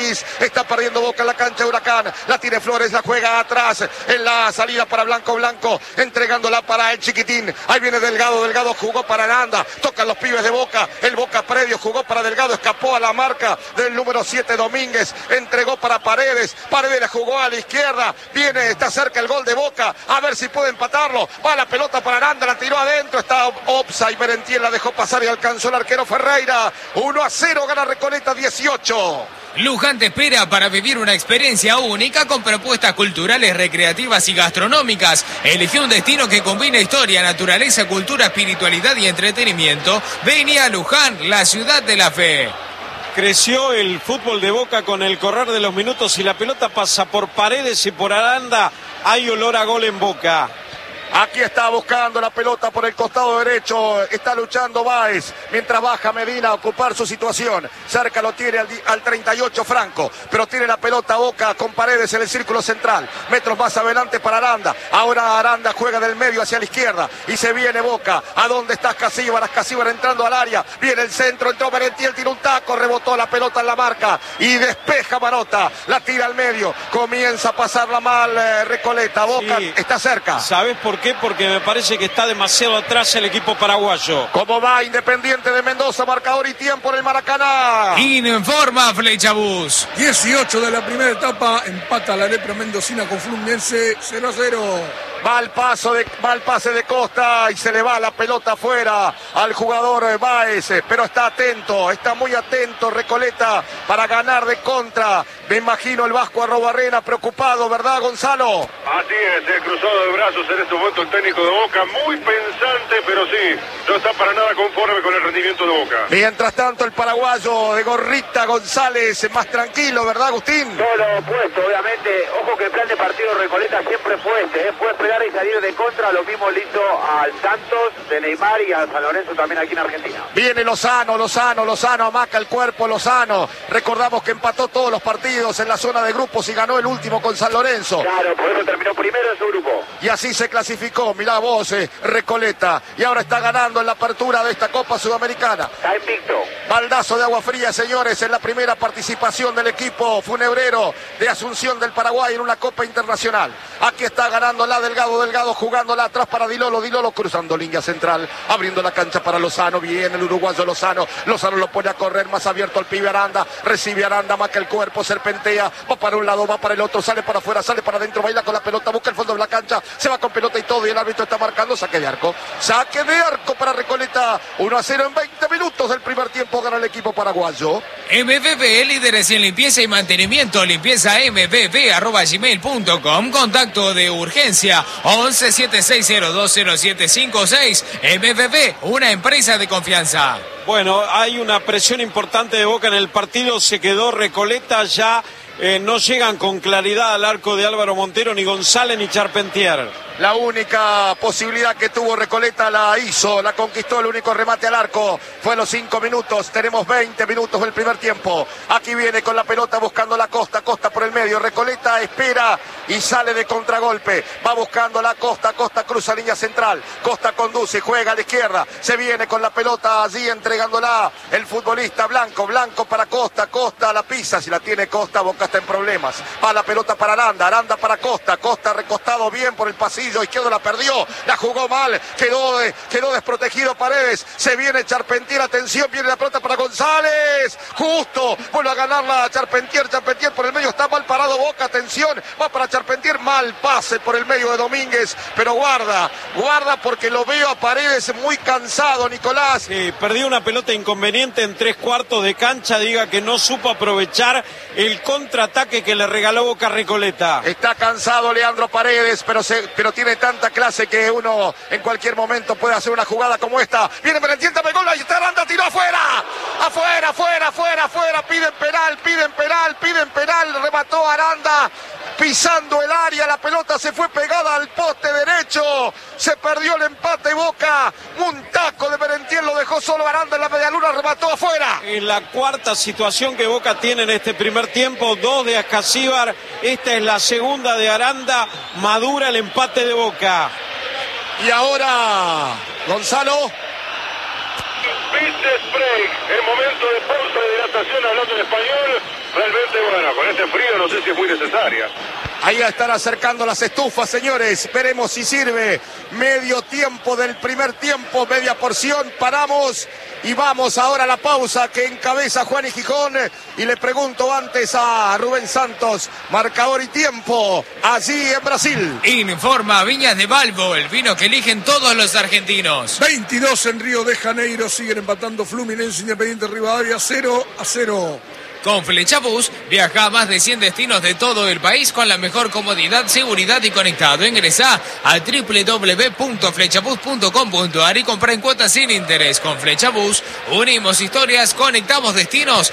Está perdiendo Boca en la cancha de Huracán. La tiene Flores, la juega atrás. En la salida para Blanco, entregándola para el Chiquitín. Ahí viene Delgado, Delgado jugó para Aranda. Tocan los pibes de Boca. El Boca previo jugó para Delgado, escapó a la marca del número 7 Domínguez. Entregó para Paredes. Paredes la jugó a la izquierda. Viene, está cerca el gol de Boca. A ver si puede empatarlo. Va la pelota para Aranda, la tiró adentro. Está offside. Merentiel la dejó pasar y alcanzó el arquero Ferreira. 1-0 gana Recoleta 18. Luján te espera para vivir una experiencia única con propuestas culturales, recreativas y gastronómicas. Elige un destino que combina historia, naturaleza, cultura, espiritualidad y entretenimiento. Vení a Luján, la ciudad de la fe. Creció el fútbol de Boca con el correr de los minutos y la pelota pasa por Paredes y por Aranda. Hay olor a gol en Boca. Aquí está buscando la pelota por el costado derecho. Está luchando Báez. Mientras baja Medina a ocupar su situación. Cerca lo tiene al 38 Franco. Pero tiene la pelota Boca con Paredes en el círculo central. Metros más adelante para Aranda. Ahora Aranda juega del medio hacia la izquierda. Y se viene Boca. ¿A dónde está Casíbar? Casíbar entrando al área. Viene el centro. Entró Merentiel. Tira un taco. Rebotó la pelota en la marca. Y despeja Marota. La tira al medio. Comienza a pasarla mal Recoleta. Boca está cerca. ¿Sabes por qué? Porque me parece que está demasiado atrás el equipo paraguayo. ¿Cómo va Independiente de Mendoza? Marcador y tiempo en el Maracaná. Informa Flechabús. 18 de la primera etapa. Empata la Lepra Mendocina con Fluminense 0-0. Va el pase de Costa y se le va la pelota afuera al jugador Báez, pero está atento, está muy atento Recoleta para ganar de contra. Me imagino el Vasco Arrobarrena preocupado, ¿verdad, Gonzalo? Así es, cruzado de brazos en este momento el técnico de Boca, muy pensante, pero sí, no está para nada conforme con el rendimiento de Boca. Mientras tanto el paraguayo de gorrita González, más tranquilo, ¿verdad, Agustín? Todo lo opuesto, obviamente. Ojo que el plan de partido de Recoleta siempre fue este, fue esperar y salir de contra. Lo mismo le hizo al Santos de Neymar y al San Lorenzo también aquí en Argentina. Viene Lozano, amaca el cuerpo Lozano. Recordamos que empató todos los partidos en la zona de grupos y ganó el último con San Lorenzo. Claro, por eso terminó primero en su grupo. Y así se clasificó, mirá vos, Recoleta. Y ahora está ganando en la apertura de esta Copa Sudamericana. Está invicto. Baldazo de agua fría, señores, en la primera participación del equipo funebrero de Asunción del Paraguay en una Copa Internacional. Aquí está ganando la Delgado jugándola atrás para Dilolo cruzando línea central, abriendo la cancha para Lozano. Viene el uruguayo Lozano lo pone a correr más abierto al pibe Aranda, recibe Aranda, marca el cuerpo, serpentea, va para un lado, va para el otro, sale para afuera, sale para adentro, baila con la pelota, busca el fondo de la cancha, se va con pelota y todo, y el árbitro está marcando saque de arco para Recoleta. 1-0 en 20 minutos del primer tiempo, gana el equipo paraguayo. MVV, líderes en limpieza y mantenimiento. Limpieza mvv@gmail.com. Contacto de urgencia 1176020756. MVV, una empresa de confianza. Bueno, hay una presión importante de Boca en el partido. Se quedó Recoleta ya. No llegan con claridad al arco de Álvaro Montero, ni González ni Charpentier. La única posibilidad que tuvo Recoleta la hizo, la conquistó. El único remate al arco fue a los 5 minutos. Tenemos 20 minutos del primer tiempo. Aquí viene con la pelota buscando la Costa por el medio. Recoleta espera y sale de contragolpe. Va buscando la Costa cruza línea central. Costa conduce, juega a la izquierda. Se viene con la pelota allí entregándola el futbolista Blanco para Costa la pisa. Si la tiene Costa, Boca está en problemas. Va la pelota para Aranda para Costa recostado bien por el pasillo izquierdo, la perdió, la jugó mal, quedó desprotegido Paredes. Se viene Charpentier, atención, viene la pelota para González, justo, vuelve a ganarla Charpentier por el medio, está mal parado Boca, atención, va para Charpentier, mal pase por el medio de Domínguez, pero guarda porque lo veo a Paredes muy cansado, Nicolás. Perdió una pelota inconveniente en 3/4 de cancha, diga que no supo aprovechar el contraataque que le regaló Boca a Recoleta. Está cansado Leandro Paredes, pero tiene tanta clase que uno en cualquier momento puede hacer una jugada como esta. Viene Merentiel, pegó, ahí está Aranda, tiró afuera, piden penal, remató Aranda, pisando el área, la pelota se fue pegada al poste derecho, se perdió el empate Boca, un taco de Merentiel, lo dejó solo Aranda en la medialuna, remató afuera. En la cuarta situación que Boca tiene en este primer tiempo, 2 de Ascasíbar, esta es la segunda de Aranda, madura el empate de Boca. Y ahora, Gonzalo. Business break, el momento de pausa de hidratación hablando en español. Realmente, bueno, con este frío no sé si es muy necesaria. Ahí están acercando las estufas, señores. Veremos si sirve. Medio tiempo del primer tiempo, media porción. Paramos y vamos ahora a la pausa que encabeza Juan y Gijón. Y le pregunto antes a Rubén Santos, marcador y tiempo allí en Brasil. Informa Viñas de Balbo, el vino que eligen todos los argentinos. 22 en Río de Janeiro, siguen empatando Fluminense, Independiente Rivadavia, 0-0. Con Flechabús, viaja a más de 100 destinos de todo el país con la mejor comodidad, seguridad y conectado. Ingresá a www.flechabús.com.ar y compra en cuotas sin interés. Con Flechabús, unimos historias, conectamos destinos.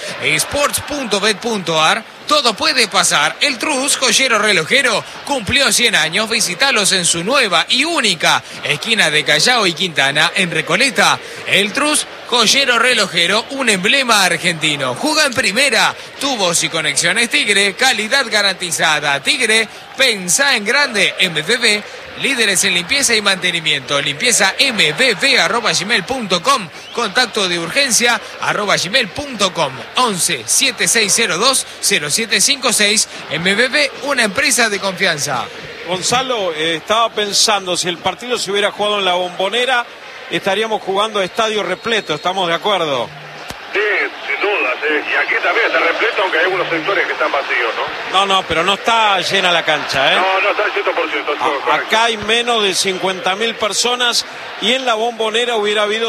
Sports.bet.ar. Todo puede pasar. El Trus, joyero relojero, cumplió 100 años. Visítalos en su nueva y única esquina de Callao y Quintana, en Recoleta. El Trus, joyero relojero, un emblema argentino. Juega en primera. Tubos y conexiones Tigre, calidad garantizada. Tigre, pensá en grande. MBB, líderes en limpieza y mantenimiento. Limpieza mbb@gmail.com. Contacto de urgencia @gmail.com. 11 7602 0756. MBB, una empresa de confianza. Gonzalo, estaba pensando, si el partido se hubiera jugado en la Bombonera, estaríamos jugando a estadio repleto, ¿estamos de acuerdo? Sí, sin dudas. Y aquí también está repleto, aunque hay algunos sectores que están vacíos, ¿no? No, pero no está llena la cancha, ¿eh? No está al 100%. Acá hay menos de 50.000 personas y en la Bombonera hubiera habido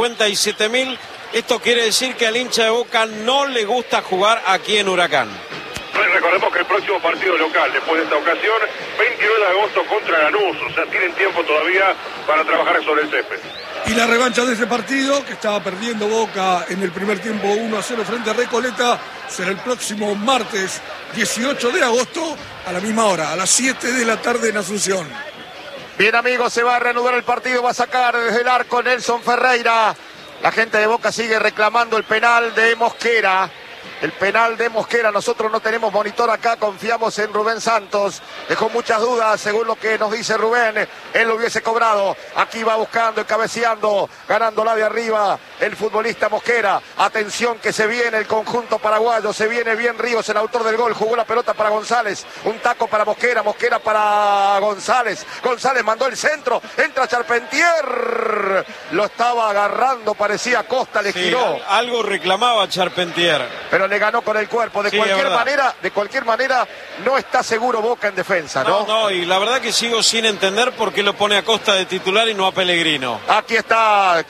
57.000. Esto quiere decir que al hincha de Boca no le gusta jugar aquí en Huracán. Recordemos que el próximo partido local, después de esta ocasión, 29 de agosto contra Lanús. O sea, tienen tiempo todavía para trabajar sobre el césped. Y la revancha de ese partido, que estaba perdiendo Boca en el primer tiempo 1-0 frente a Recoleta, será el próximo martes 18 de agosto a la misma hora, a las 7 de la tarde en Asunción. Bien, amigos, se va a reanudar el partido, va a sacar desde el arco Nelson Ferreira. La gente de Boca sigue reclamando el penal de Mosquera. El penal de Mosquera, nosotros no tenemos monitor acá, confiamos en Rubén Santos. Dejó muchas dudas, según lo que nos dice Rubén, él lo hubiese cobrado. Aquí va buscando, cabeceando, ganándola de arriba el futbolista Mosquera. Atención que se viene el conjunto paraguayo, se viene bien Ríos, el autor del gol, jugó la pelota para González. Un taco para Mosquera, Mosquera para González. González mandó el centro, entra Charpentier. Lo estaba agarrando, parecía Costa, le giró. Algo reclamaba Charpentier. Pero le ganó con el cuerpo. De cualquier manera, no está seguro Boca en defensa, ¿no? No, y la verdad que sigo sin entender por qué lo pone a Costa de titular y no a Pellegrino. Aquí está,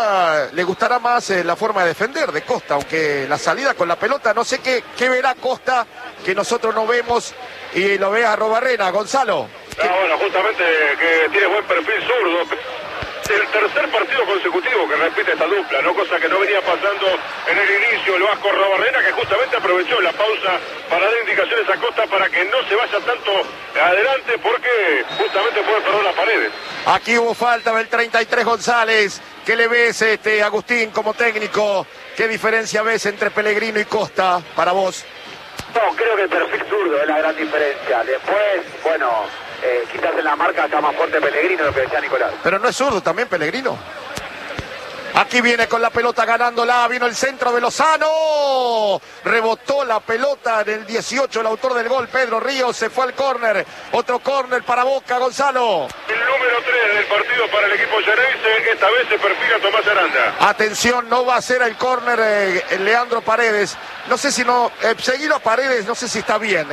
le gustará más la forma de defender de Costa, aunque la salida con la pelota, no sé qué verá Costa que nosotros no vemos y lo ve a Robarrena. Gonzalo. Bueno, justamente que tiene buen perfil zurdo. El tercer partido consecutivo que repite esta dupla, ¿no? Cosa que no venía pasando en el inicio. El Vasco Robarrena, que justamente aprovechó la pausa para dar indicaciones a Costa para que no se vaya tanto adelante, porque justamente puede perder las paredes. Aquí hubo falta del 33 González. ¿Qué le ves, Agustín, como técnico? ¿Qué diferencia ves entre Pellegrino y Costa para vos? No, creo que el perfil zurdo es la gran diferencia. Después, bueno, quizás en la marca está más fuerte Pellegrino, lo que decía Nicolás. Pero no es zurdo también Pellegrino. Aquí viene con la pelota ganándola, vino el centro de Lozano. Rebotó la pelota en el 18, el autor del gol, Pedro Ríos, se fue al córner. Otro córner para Boca, Gonzalo. El número 3 del partido para el equipo Geneise, esta vez se perfila Tomás Aranda. Atención, no va a ser el córner Leandro Paredes. No sé si seguido a Paredes, no sé si está bien,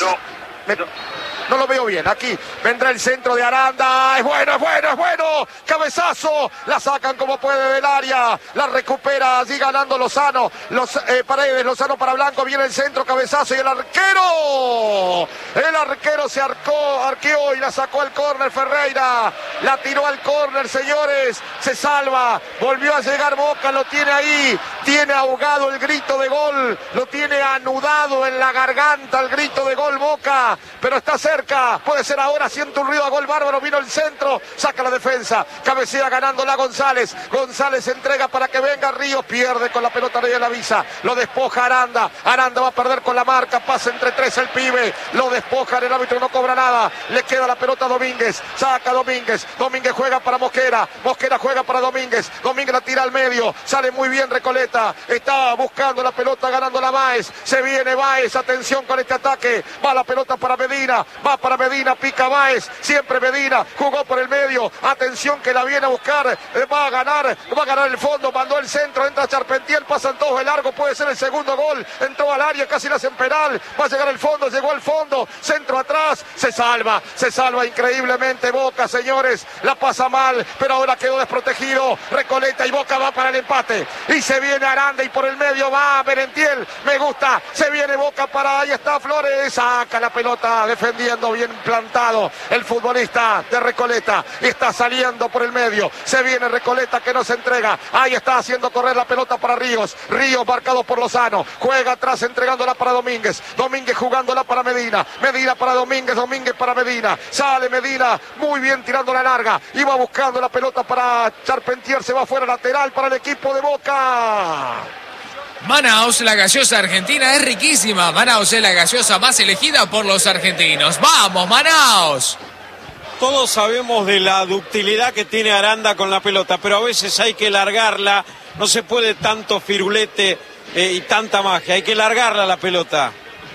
No lo veo bien. Aquí vendrá el centro de Aranda. Es bueno. Cabezazo. La sacan como puede del área. La recupera allí ganando Lozano. Paredes, Lozano para Blanco. Viene el centro, cabezazo. Y el arquero. El arquero se arqueó y la sacó al córner Ferreira. La tiró al córner, señores. Se salva. Volvió a llegar Boca. Lo tiene ahí. Tiene ahogado el grito de gol. Lo tiene anudado en la garganta el grito de gol Boca. Pero está cerca. Puede ser ahora, siente un ruido a gol bárbaro, vino el centro, saca la defensa, cabecea ganándola González, González entrega para que venga Ríos, pierde con la pelota de la visa, lo despoja Aranda va a perder con la marca, pasa entre tres el pibe, lo despoja, el árbitro no cobra nada, le queda la pelota a Domínguez, saca Domínguez, Domínguez juega para Mosquera, Mosquera juega para Domínguez, Domínguez la tira al medio, sale muy bien Recoleta, está buscando la pelota, ganando la Báez, se viene Báez, atención con este ataque, va la pelota para Medina, va para Medina, pica Báez, siempre Medina, jugó por el medio, atención que la viene a buscar, va a ganar el fondo, mandó el centro, entra Charpentier, pasan todos de largo, puede ser el segundo gol, entró al área, casi le hacen penal, va a llegar el fondo, llegó al fondo, centro atrás, se salva increíblemente Boca, señores, la pasa mal, pero ahora quedó desprotegido, Recoleta y Boca va para el empate, y se viene Aranda y por el medio va Merentiel, me gusta, se viene Boca para, ahí está Flores, saca la pelota, defendiendo bien plantado el futbolista de Recoleta, y está saliendo por el medio, se viene Recoleta que no se entrega, ahí está haciendo correr la pelota para Ríos marcado por Lozano, juega atrás entregándola para Domínguez, Domínguez jugándola para Medina, Medina para Domínguez, Domínguez para Medina, sale Medina, muy bien tirando la larga, iba buscando la pelota para Charpentier, se va fuera lateral para el equipo de Boca. Manaos, la gaseosa argentina es riquísima. Manaos es la gaseosa más elegida por los argentinos. ¡Vamos, Manaos! Todos sabemos de la ductilidad que tiene Aranda con la pelota, pero a veces hay que largarla, no se puede tanto firulete y tanta magia, hay que largarla la pelota.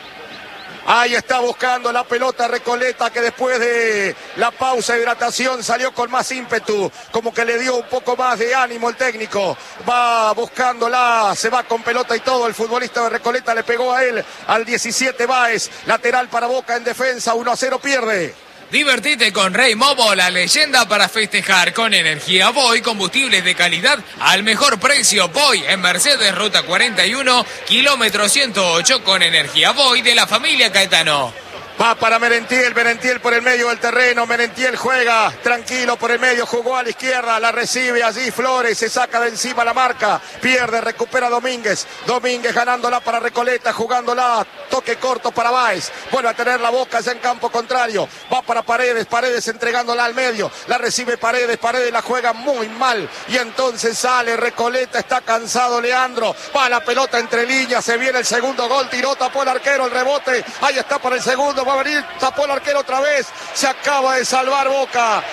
Ahí está buscando la pelota Recoleta, que después de la pausa de hidratación salió con más ímpetu, como que le dio un poco más de ánimo el técnico, va buscándola, se va con pelota y todo, el futbolista de Recoleta le pegó a él, al 17 Báez, lateral para Boca en defensa, 1-0 pierde. Divertite con Rey Mobo, la leyenda para festejar. Con energía Voy, combustibles de calidad al mejor precio. Voy en Mercedes, ruta 41, kilómetro 108, con energía Voy de la familia Caetano. Va para Merentiel, Merentiel por el medio del terreno, Merentiel juega tranquilo por el medio, jugó a la izquierda, la recibe allí Flores, se saca de encima la marca, pierde, recupera Domínguez, Domínguez ganándola para Recoleta, jugándola, toque corto para Báez, vuelve a tener la Boca ya en campo contrario, va para Paredes, Paredes entregándola al medio, la recibe Paredes, Paredes la juega muy mal, y entonces sale Recoleta, está cansado Leandro, va la pelota entre líneas, se viene el segundo gol, tiró, tapó el arquero, el rebote, ahí está para el segundo, va a venir, tapó el arquero otra vez, se acaba de salvar Boca,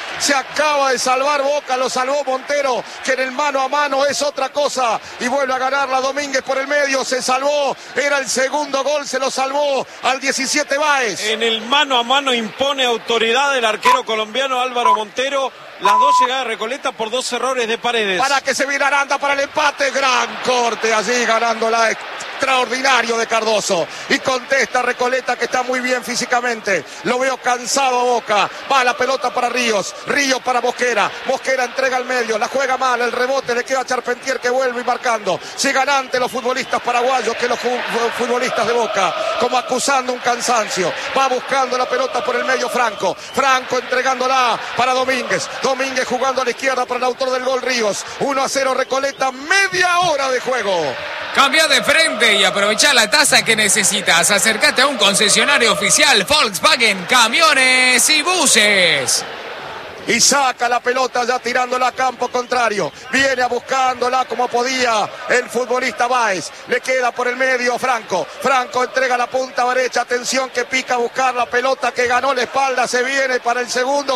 lo salvó Montero, que en el mano a mano es otra cosa, y vuelve a ganarla Domínguez por el medio, se salvó, era el segundo gol, se lo salvó al 17 Báez. En el mano a mano impone autoridad el arquero colombiano Álvaro Montero, las dos llegadas de Recoleta por dos errores de Paredes. Para que se viene Aranda para el empate, gran corte allí ganándola, extraordinario de Cardoso, y contesta Recoleta que está muy bien físicamente, lo veo cansado a Boca, va la pelota para Ríos para Mosquera, Mosquera entrega al medio, la juega mal, el rebote le queda a Charpentier que vuelve y marcando, sigan ante los futbolistas paraguayos que los futbolistas de Boca, como acusando un cansancio, va buscando la pelota por el medio Franco entregándola para Domínguez jugando a la izquierda para el autor del gol Ríos, 1-0 Recoleta, media hora de juego. Cambia de frente y aprovecha la tasa que necesitas. Acércate a un concesionario oficial Volkswagen, camiones y buses. Y saca la pelota ya tirándola a campo contrario. Viene a buscándola como podía el futbolista Báez. Le queda por el medio Franco. Franco entrega la punta derecha. Atención que pica a buscar la pelota que ganó la espalda. Se viene para el segundo.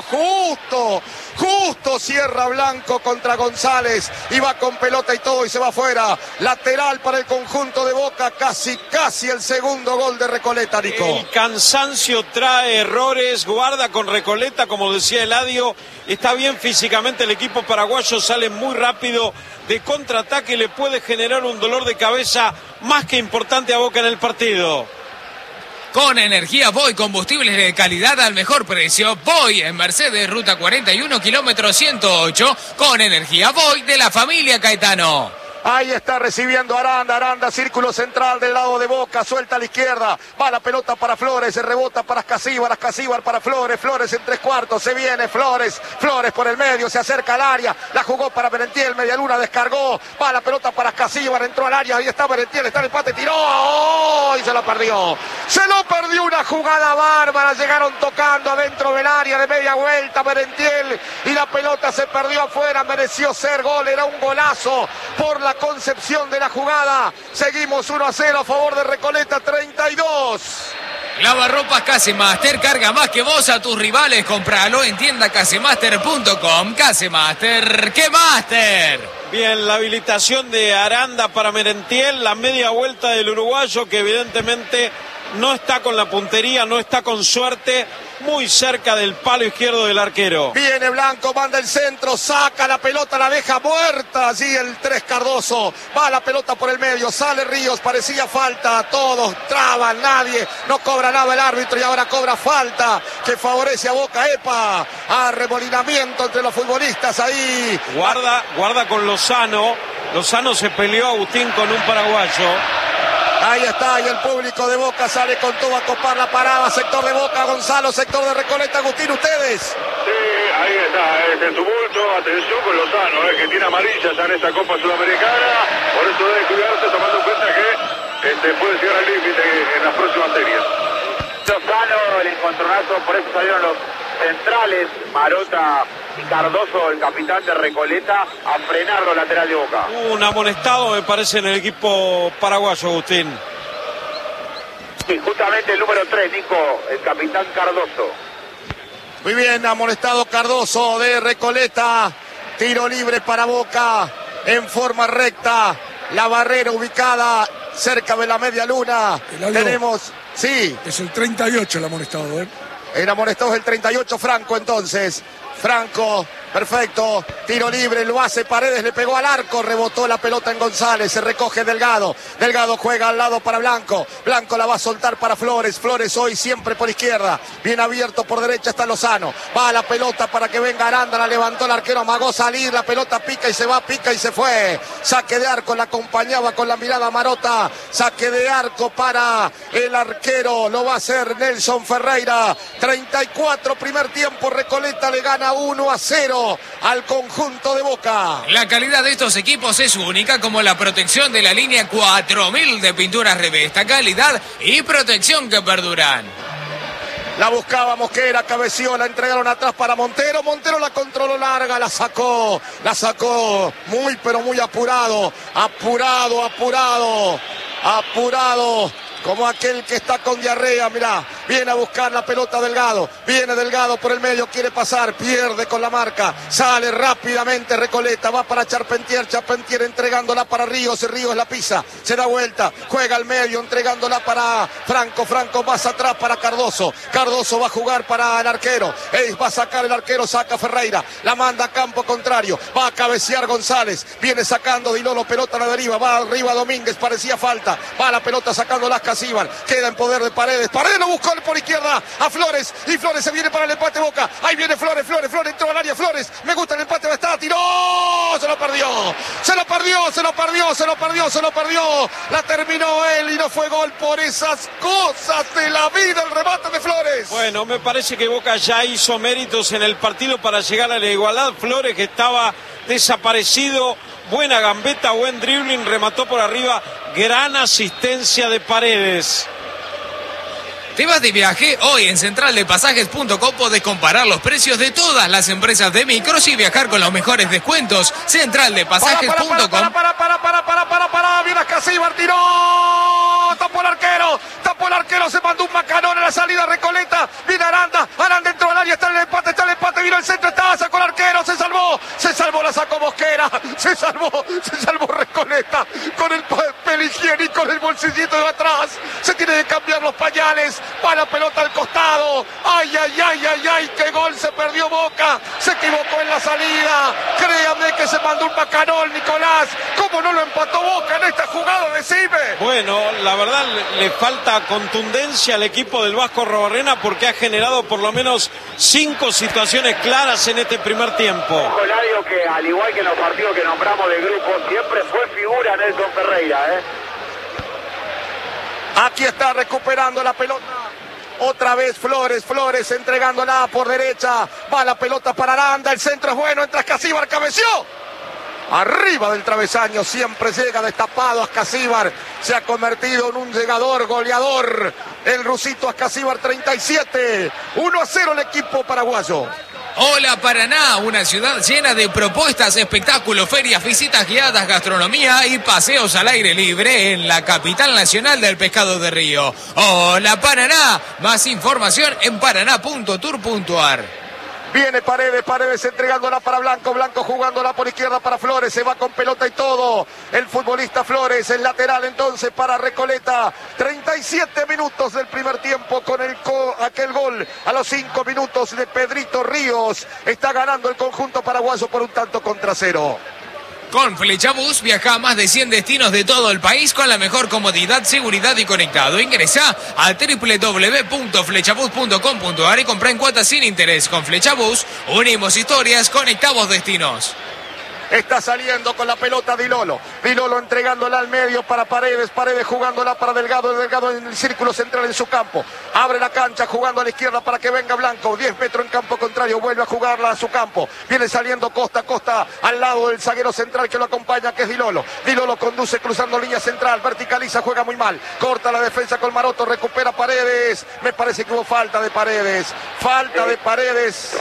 Justo cierra Blanco contra González. Y va con pelota y todo y se va afuera. Lateral para el conjunto de Boca. Casi el segundo gol de Recoleta, Nico. El cansancio trae errores. Guarda con Recoleta, como decía Eladio. Está bien físicamente el equipo paraguayo, sale muy rápido de contraataque y le puede generar un dolor de cabeza más que importante a Boca en el partido. Con energía Voy, combustibles de calidad al mejor precio. Voy en Mercedes, ruta 41, kilómetro 108. Con energía Voy de la familia Caetano. Ahí está recibiendo Aranda, círculo central del lado de Boca, suelta a la izquierda, va la pelota para Flores, se rebota para Ascasíbar para Flores en tres cuartos, se viene Flores por el medio, se acerca al área, la jugó para Merentiel, Medialuna descargó, va la pelota para Ascasíbar, entró al área, ahí está Merentiel, está el empate, tiró, y se lo perdió una jugada bárbara, llegaron tocando adentro del área de media vuelta Merentiel, y la pelota se perdió afuera, mereció ser gol, era un golazo por la concepción de la jugada. Seguimos 1-0 a favor de Recoleta, 32. Lavarropas Casemaster, carga más que vos a tus rivales. Compralo en tienda casemaster.com. Casemaster, ¡qué máster! Bien, la habilitación de Aranda para Merentiel, la media vuelta del uruguayo que evidentemente no está con la puntería, no está con suerte, muy cerca del palo izquierdo del arquero. Viene Blanco, manda el centro, saca la pelota, la deja muerta. Allí el 3 Cardoso, va la pelota por el medio, sale Ríos, parecía falta, todos traban, nadie, no cobra nada el árbitro y ahora cobra falta que favorece a Boca. Epa, arremolinamiento entre los futbolistas ahí. Guarda con Lozano, Lozano se peleó Agustín con un paraguayo. Ahí está, y el público de Boca sale con todo a copar la parada. Sector de Boca, Gonzalo, sector de Recoleta. Agustín, ¿ustedes? Sí, ahí está, es el tumulto. Atención con Lozano, que tiene amarilla ya en esta Copa Sudamericana. Por eso debe cuidarse, tomando en cuenta que puede llegar al límite en las próximas series. Lozano, el encontronazo, por eso salieron los centrales, Marota y Cardoso, el capitán de Recoleta, a frenar los laterales de Boca. Un amonestado, me parece, en el equipo paraguayo, Agustín. Sí, justamente el número 3, Nico, el capitán Cardoso. Muy bien, amonestado Cardoso de Recoleta. Tiro libre para Boca en forma recta. La barrera ubicada cerca de la media luna. Tenemos, sí. Es el 38 el amonestado, ¿eh? El amonestado es el 38, Franco entonces. Franco, perfecto, tiro libre, lo hace Paredes, le pegó al arco, rebotó la pelota en González, se recoge Delgado, Delgado juega al lado para Blanco, Blanco la va a soltar para Flores, Flores hoy siempre por izquierda, bien abierto por derecha está Lozano, va a la pelota para que venga Aranda, la levantó el arquero, amagó salir, la pelota pica y se va, pica y se fue, saque de arco, la acompañaba con la mirada Marota, saque de arco para el arquero, lo va a hacer Nelson Ferreira, 34 primer tiempo, Recoleta le gana 1-0 al conjunto de Boca. La calidad de estos equipos es única, como la protección de la línea 4000 de pinturas Revesta, calidad y protección que perduran. La buscaba Mosquera, cabeció, la entregaron atrás para Montero, Montero la controló larga, la sacó muy pero muy apurado, como aquel que está con diarrea, mirá, viene a buscar la pelota Delgado, viene Delgado por el medio, quiere pasar, pierde con la marca, sale rápidamente Recoleta, va para Charpentier, Charpentier entregándola para Ríos, Ríos la pisa, se da vuelta, juega al medio, entregándola para Franco, Franco más atrás para Cardoso, Cardoso va a jugar para el arquero, va a sacar el arquero, saca Ferreira, la manda a campo contrario, va a cabecear González, viene sacando Dilolo, pelota a la deriva, va arriba Domínguez, parecía falta, va la pelota sacando las Casíbar, queda en poder de Paredes, Paredes lo buscó por izquierda a Flores, y Flores se viene para el empate Boca, ahí viene Flores entró al área Flores, me gusta el empate, va a estar, tiró, se lo perdió, la terminó él y no fue gol por esas cosas de la vida, el remate de Flores. Bueno, me parece que Boca ya hizo méritos en el partido para llegar a la igualdad, Flores que estaba desaparecido, buena gambeta, buen dribbling, remató por arriba, gran asistencia de Paredes. ¿Te vas de viaje? Hoy en centraldepasajes.com podés comparar los precios de todas las empresas de micros y viajar con los mejores descuentos. Centraldepasajes.com. Para, viene Casíbar, tiró, tapó el arquero, se mandó un macanón en la salida Recoleta, viene Aranda entró al área, está el empate, vino el centro, sacó el arquero, se salvó, la sacó Mosquera, se salvó Recoleta, con el papel higiénico en el bolsillito de atrás, se tiene que cambiar los pañales, va la pelota al costado, ay, qué gol se perdió Boca, se equivocó en la salida, créame que se mandó un macanón Nicolás, ¿cómo no lo empató Boca en esta jugada? Decime. Bueno, la verdad le falta contundencia al equipo del Vasco Robarrena porque ha generado por lo menos 5 situaciones claras en este primer tiempo. Colario que al igual que en los partidos que nombramos de grupo siempre fue figura Nelson Ferreira, Aquí está recuperando la pelota. Otra vez Flores entregándola por derecha. Va la pelota para Aranda. El centro es bueno. Entra Casíbar, cabeció. Arriba del travesaño. Siempre llega destapado Ascasíbar. Se ha convertido en un llegador, goleador. El rusito Ascasíbar 37. 1-0 el equipo paraguayo. Hola Paraná, una ciudad llena de propuestas, espectáculos, ferias, visitas guiadas, gastronomía y paseos al aire libre en la capital nacional del pescado de río. Hola Paraná, más información en paraná.tour.ar. Viene Paredes entregándola para Blanco, Blanco jugándola por izquierda para Flores, se va con pelota y todo. El futbolista Flores, el lateral entonces para Recoleta. 37 minutos del primer tiempo con aquel gol a los 5 minutos de Pedrito Ríos. Está ganando el conjunto paraguayo por 1-0. Con Flechabús viaja a más de 100 destinos de todo el país con la mejor comodidad, seguridad y conectado. Ingresa a www.flechabús.com.ar y compra en cuotas sin interés. Con Flechabús unimos historias, conectamos destinos. Está saliendo con la pelota Dilolo. Dilolo entregándola al medio para Paredes. Paredes jugándola para Delgado. Delgado en el círculo central en su campo. Abre la cancha jugando a la izquierda para que venga Blanco. 10 metros en campo contrario. Vuelve a jugarla a su campo. Viene saliendo Costa al lado del zaguero central que lo acompaña, que es Dilolo. Dilolo conduce cruzando línea central. Verticaliza, juega muy mal. Corta la defensa con Maroto. Recupera Paredes. Me parece que hubo falta de Paredes. Falta de Paredes.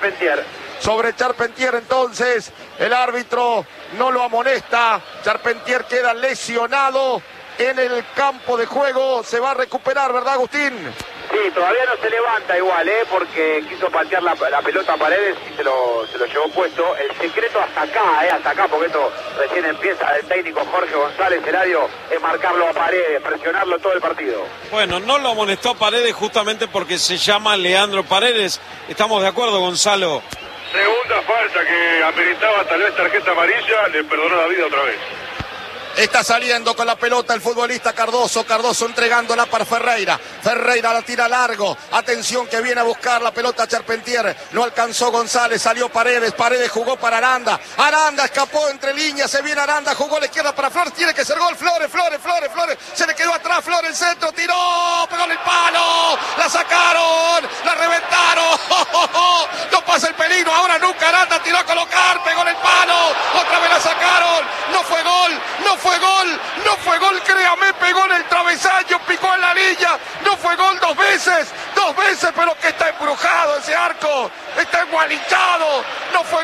Sobre Charpentier entonces, el árbitro no lo amonesta, Charpentier queda lesionado en el campo de juego, se va a recuperar, ¿verdad Agustín? Sí, todavía no se levanta igual, porque quiso patear la pelota a Paredes y se lo llevó puesto. El secreto hasta acá, porque esto recién empieza el técnico Jorge González Eladio, es marcarlo a Paredes, presionarlo todo el partido. Bueno, no lo amonestó a Paredes justamente porque se llama Leandro Paredes, ¿estamos de acuerdo, Gonzalo? Segunda falta que ameritaba tal vez tarjeta amarilla, le perdonó la vida otra vez. Está saliendo con la pelota el futbolista Cardoso. Cardoso entregándola para Ferreira. Ferreira la tira largo. Atención que viene a buscar la pelota Charpentier. No alcanzó González. Salió Paredes. Paredes jugó para Aranda. Aranda escapó entre líneas. Se viene Aranda. Jugó a la izquierda para Flores. Tiene que ser gol. Flores. Se le quedó atrás. Flores el centro. Tiró. Pegó en el palo. La sacaron. La reventaron. No pasa el peligro. Ahora nunca Aranda tiró a colocar. Pegó en el palo. Otra vez la sacaron. No fue gol. No fue gol, créame, pegó en el travesaño, picó en la línea, no fue gol dos veces, pero que está embrujado ese arco, está engualichado, no fue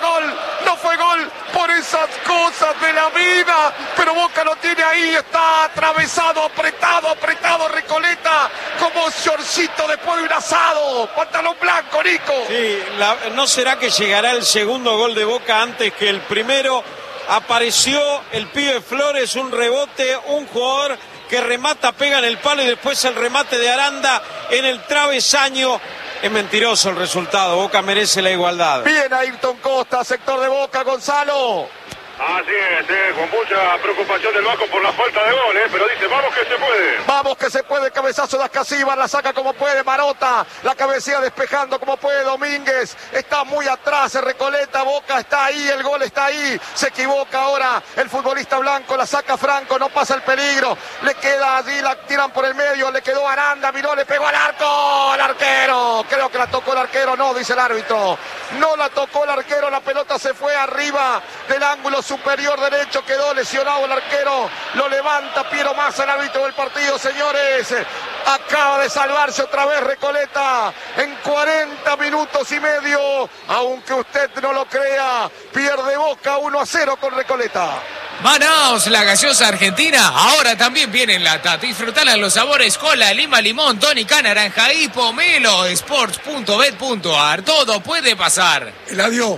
gol por esas cosas de la vida, pero Boca lo tiene ahí, está atravesado, apretado Recoleta, como shortcito después de un asado, pantalón blanco, Nico. Sí, ¿no será que llegará el segundo gol de Boca antes que el primero? Apareció el pibe Flores, un rebote, un jugador que remata, pega en el palo y después el remate de Aranda en el travesaño. Es mentiroso el resultado, Boca merece la igualdad. Bien Ayrton Costa, sector de Boca, Gonzalo. Así es, con mucha preocupación del Vasco por la falta de gol, pero dice, vamos que se puede. Vamos que se puede, cabezazo de Ascasíbar, la saca como puede Marota, la cabecea despejando como puede Domínguez, está muy atrás Recoleta, Boca está ahí, el gol está ahí, se equivoca ahora el futbolista Blanco, la saca Franco, no pasa el peligro, le queda allí, la tiran por el medio, le quedó Aranda, miró, le pegó al arco, al arquero, creo que la tocó el arquero, no, dice el árbitro, no la tocó el arquero, la pelota se fue arriba del ángulo superior derecho, quedó lesionado el arquero, lo levanta Piero Massa, el árbitro del partido, señores, acaba de salvarse otra vez Recoleta en 40 minutos y medio, aunque usted no lo crea, pierde Boca 1-0 con Recoleta. Manaos, la gaseosa argentina, ahora también viene en lata. Disfrutala en los sabores cola, lima, limón, tónica, naranja y pomelo. Sports.bet.ar, todo puede pasar. Eladio.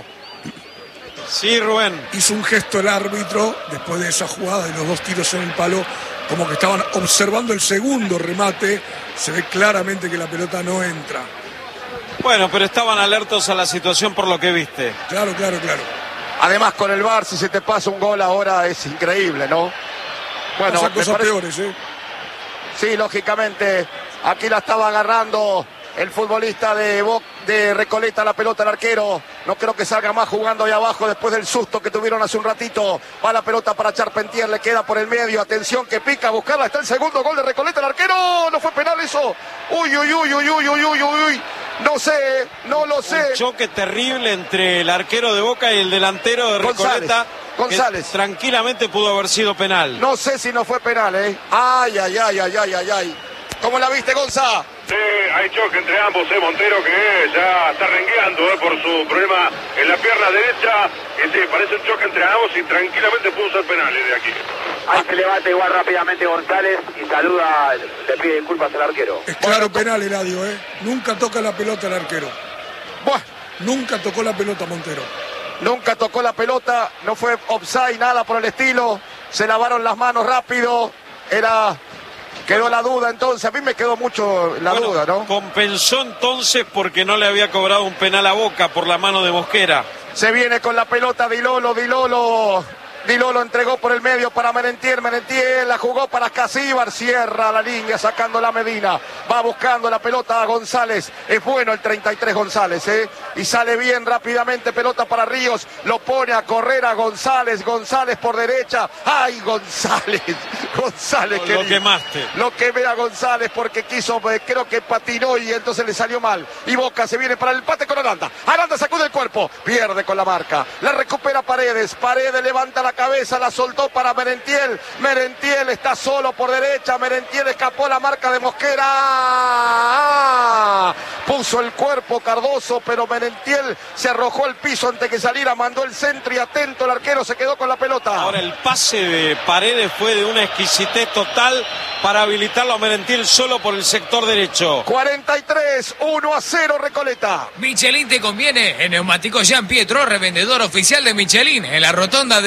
Sí, Rubén. Hizo un gesto el árbitro después de esa jugada de los dos tiros en el palo, como que estaban observando el segundo remate. Se ve claramente que la pelota no entra. Bueno, pero estaban alertos a la situación por lo que viste. Claro. Además con el VAR, si se te pasa un gol ahora es increíble, ¿no? Bueno, pasa cosas peores, Sí, lógicamente, aquí la estaba agarrando el futbolista de Recoleta, la pelota al arquero. No creo que salga más jugando ahí abajo después del susto que tuvieron hace un ratito. Va la pelota para Charpentier, le queda por el medio. Atención que pica a buscarla. Está el segundo gol de Recoleta, el arquero. No fue penal eso. Uy. No sé, no lo sé. Un choque terrible entre el arquero de Boca y el delantero de Recoleta. González. Tranquilamente pudo haber sido penal. No sé si no fue penal, Ay. ¿Cómo la viste, Gonza? Sí, hay choque entre ambos, Montero, que ya está rengueando por su problema en la pierna derecha. Y sí, parece un choque entre ambos y tranquilamente pudo ser penales de aquí. Ahí se levanta igual rápidamente González y saluda, le pide disculpas al arquero. Es claro penal, Eladio, Nunca toca la pelota el arquero. Buah. Nunca tocó la pelota Montero. Nunca tocó la pelota, no fue offside, nada por el estilo. Se lavaron las manos rápido. Quedó la duda entonces. A mí me quedó mucho la duda, ¿no? Compensó entonces porque no le había cobrado un penal a Boca por la mano de Mosquera. Se viene con la pelota Di Lolo entregó por el medio para Merentiel, la jugó para Casíbar, cierra la línea sacando la Medina, va buscando la pelota a González, es bueno el 33 González, y sale bien rápidamente, pelota para Ríos, lo pone a correr a González por derecha, ¡ay González! Lo quemaste. Lo quemé a González porque quiso, creo que patinó y entonces le salió mal, y Boca se viene para el empate con Aranda sacude el cuerpo, pierde con la marca, la recupera Paredes levanta la cabeza, la soltó para Merentiel está solo por derecha, Merentiel escapó la marca de Mosquera, puso el cuerpo Cardoso, pero Merentiel se arrojó al piso antes que saliera, mandó el centro y atento el arquero se quedó con la pelota. Ahora el pase de Paredes fue de una exquisitez total para habilitarlo a Merentiel solo por el sector derecho. 43, 1-0 Recoleta. Michelin te conviene, en Neumáticos Jean Pietro, revendedor oficial de Michelin, en la rotonda de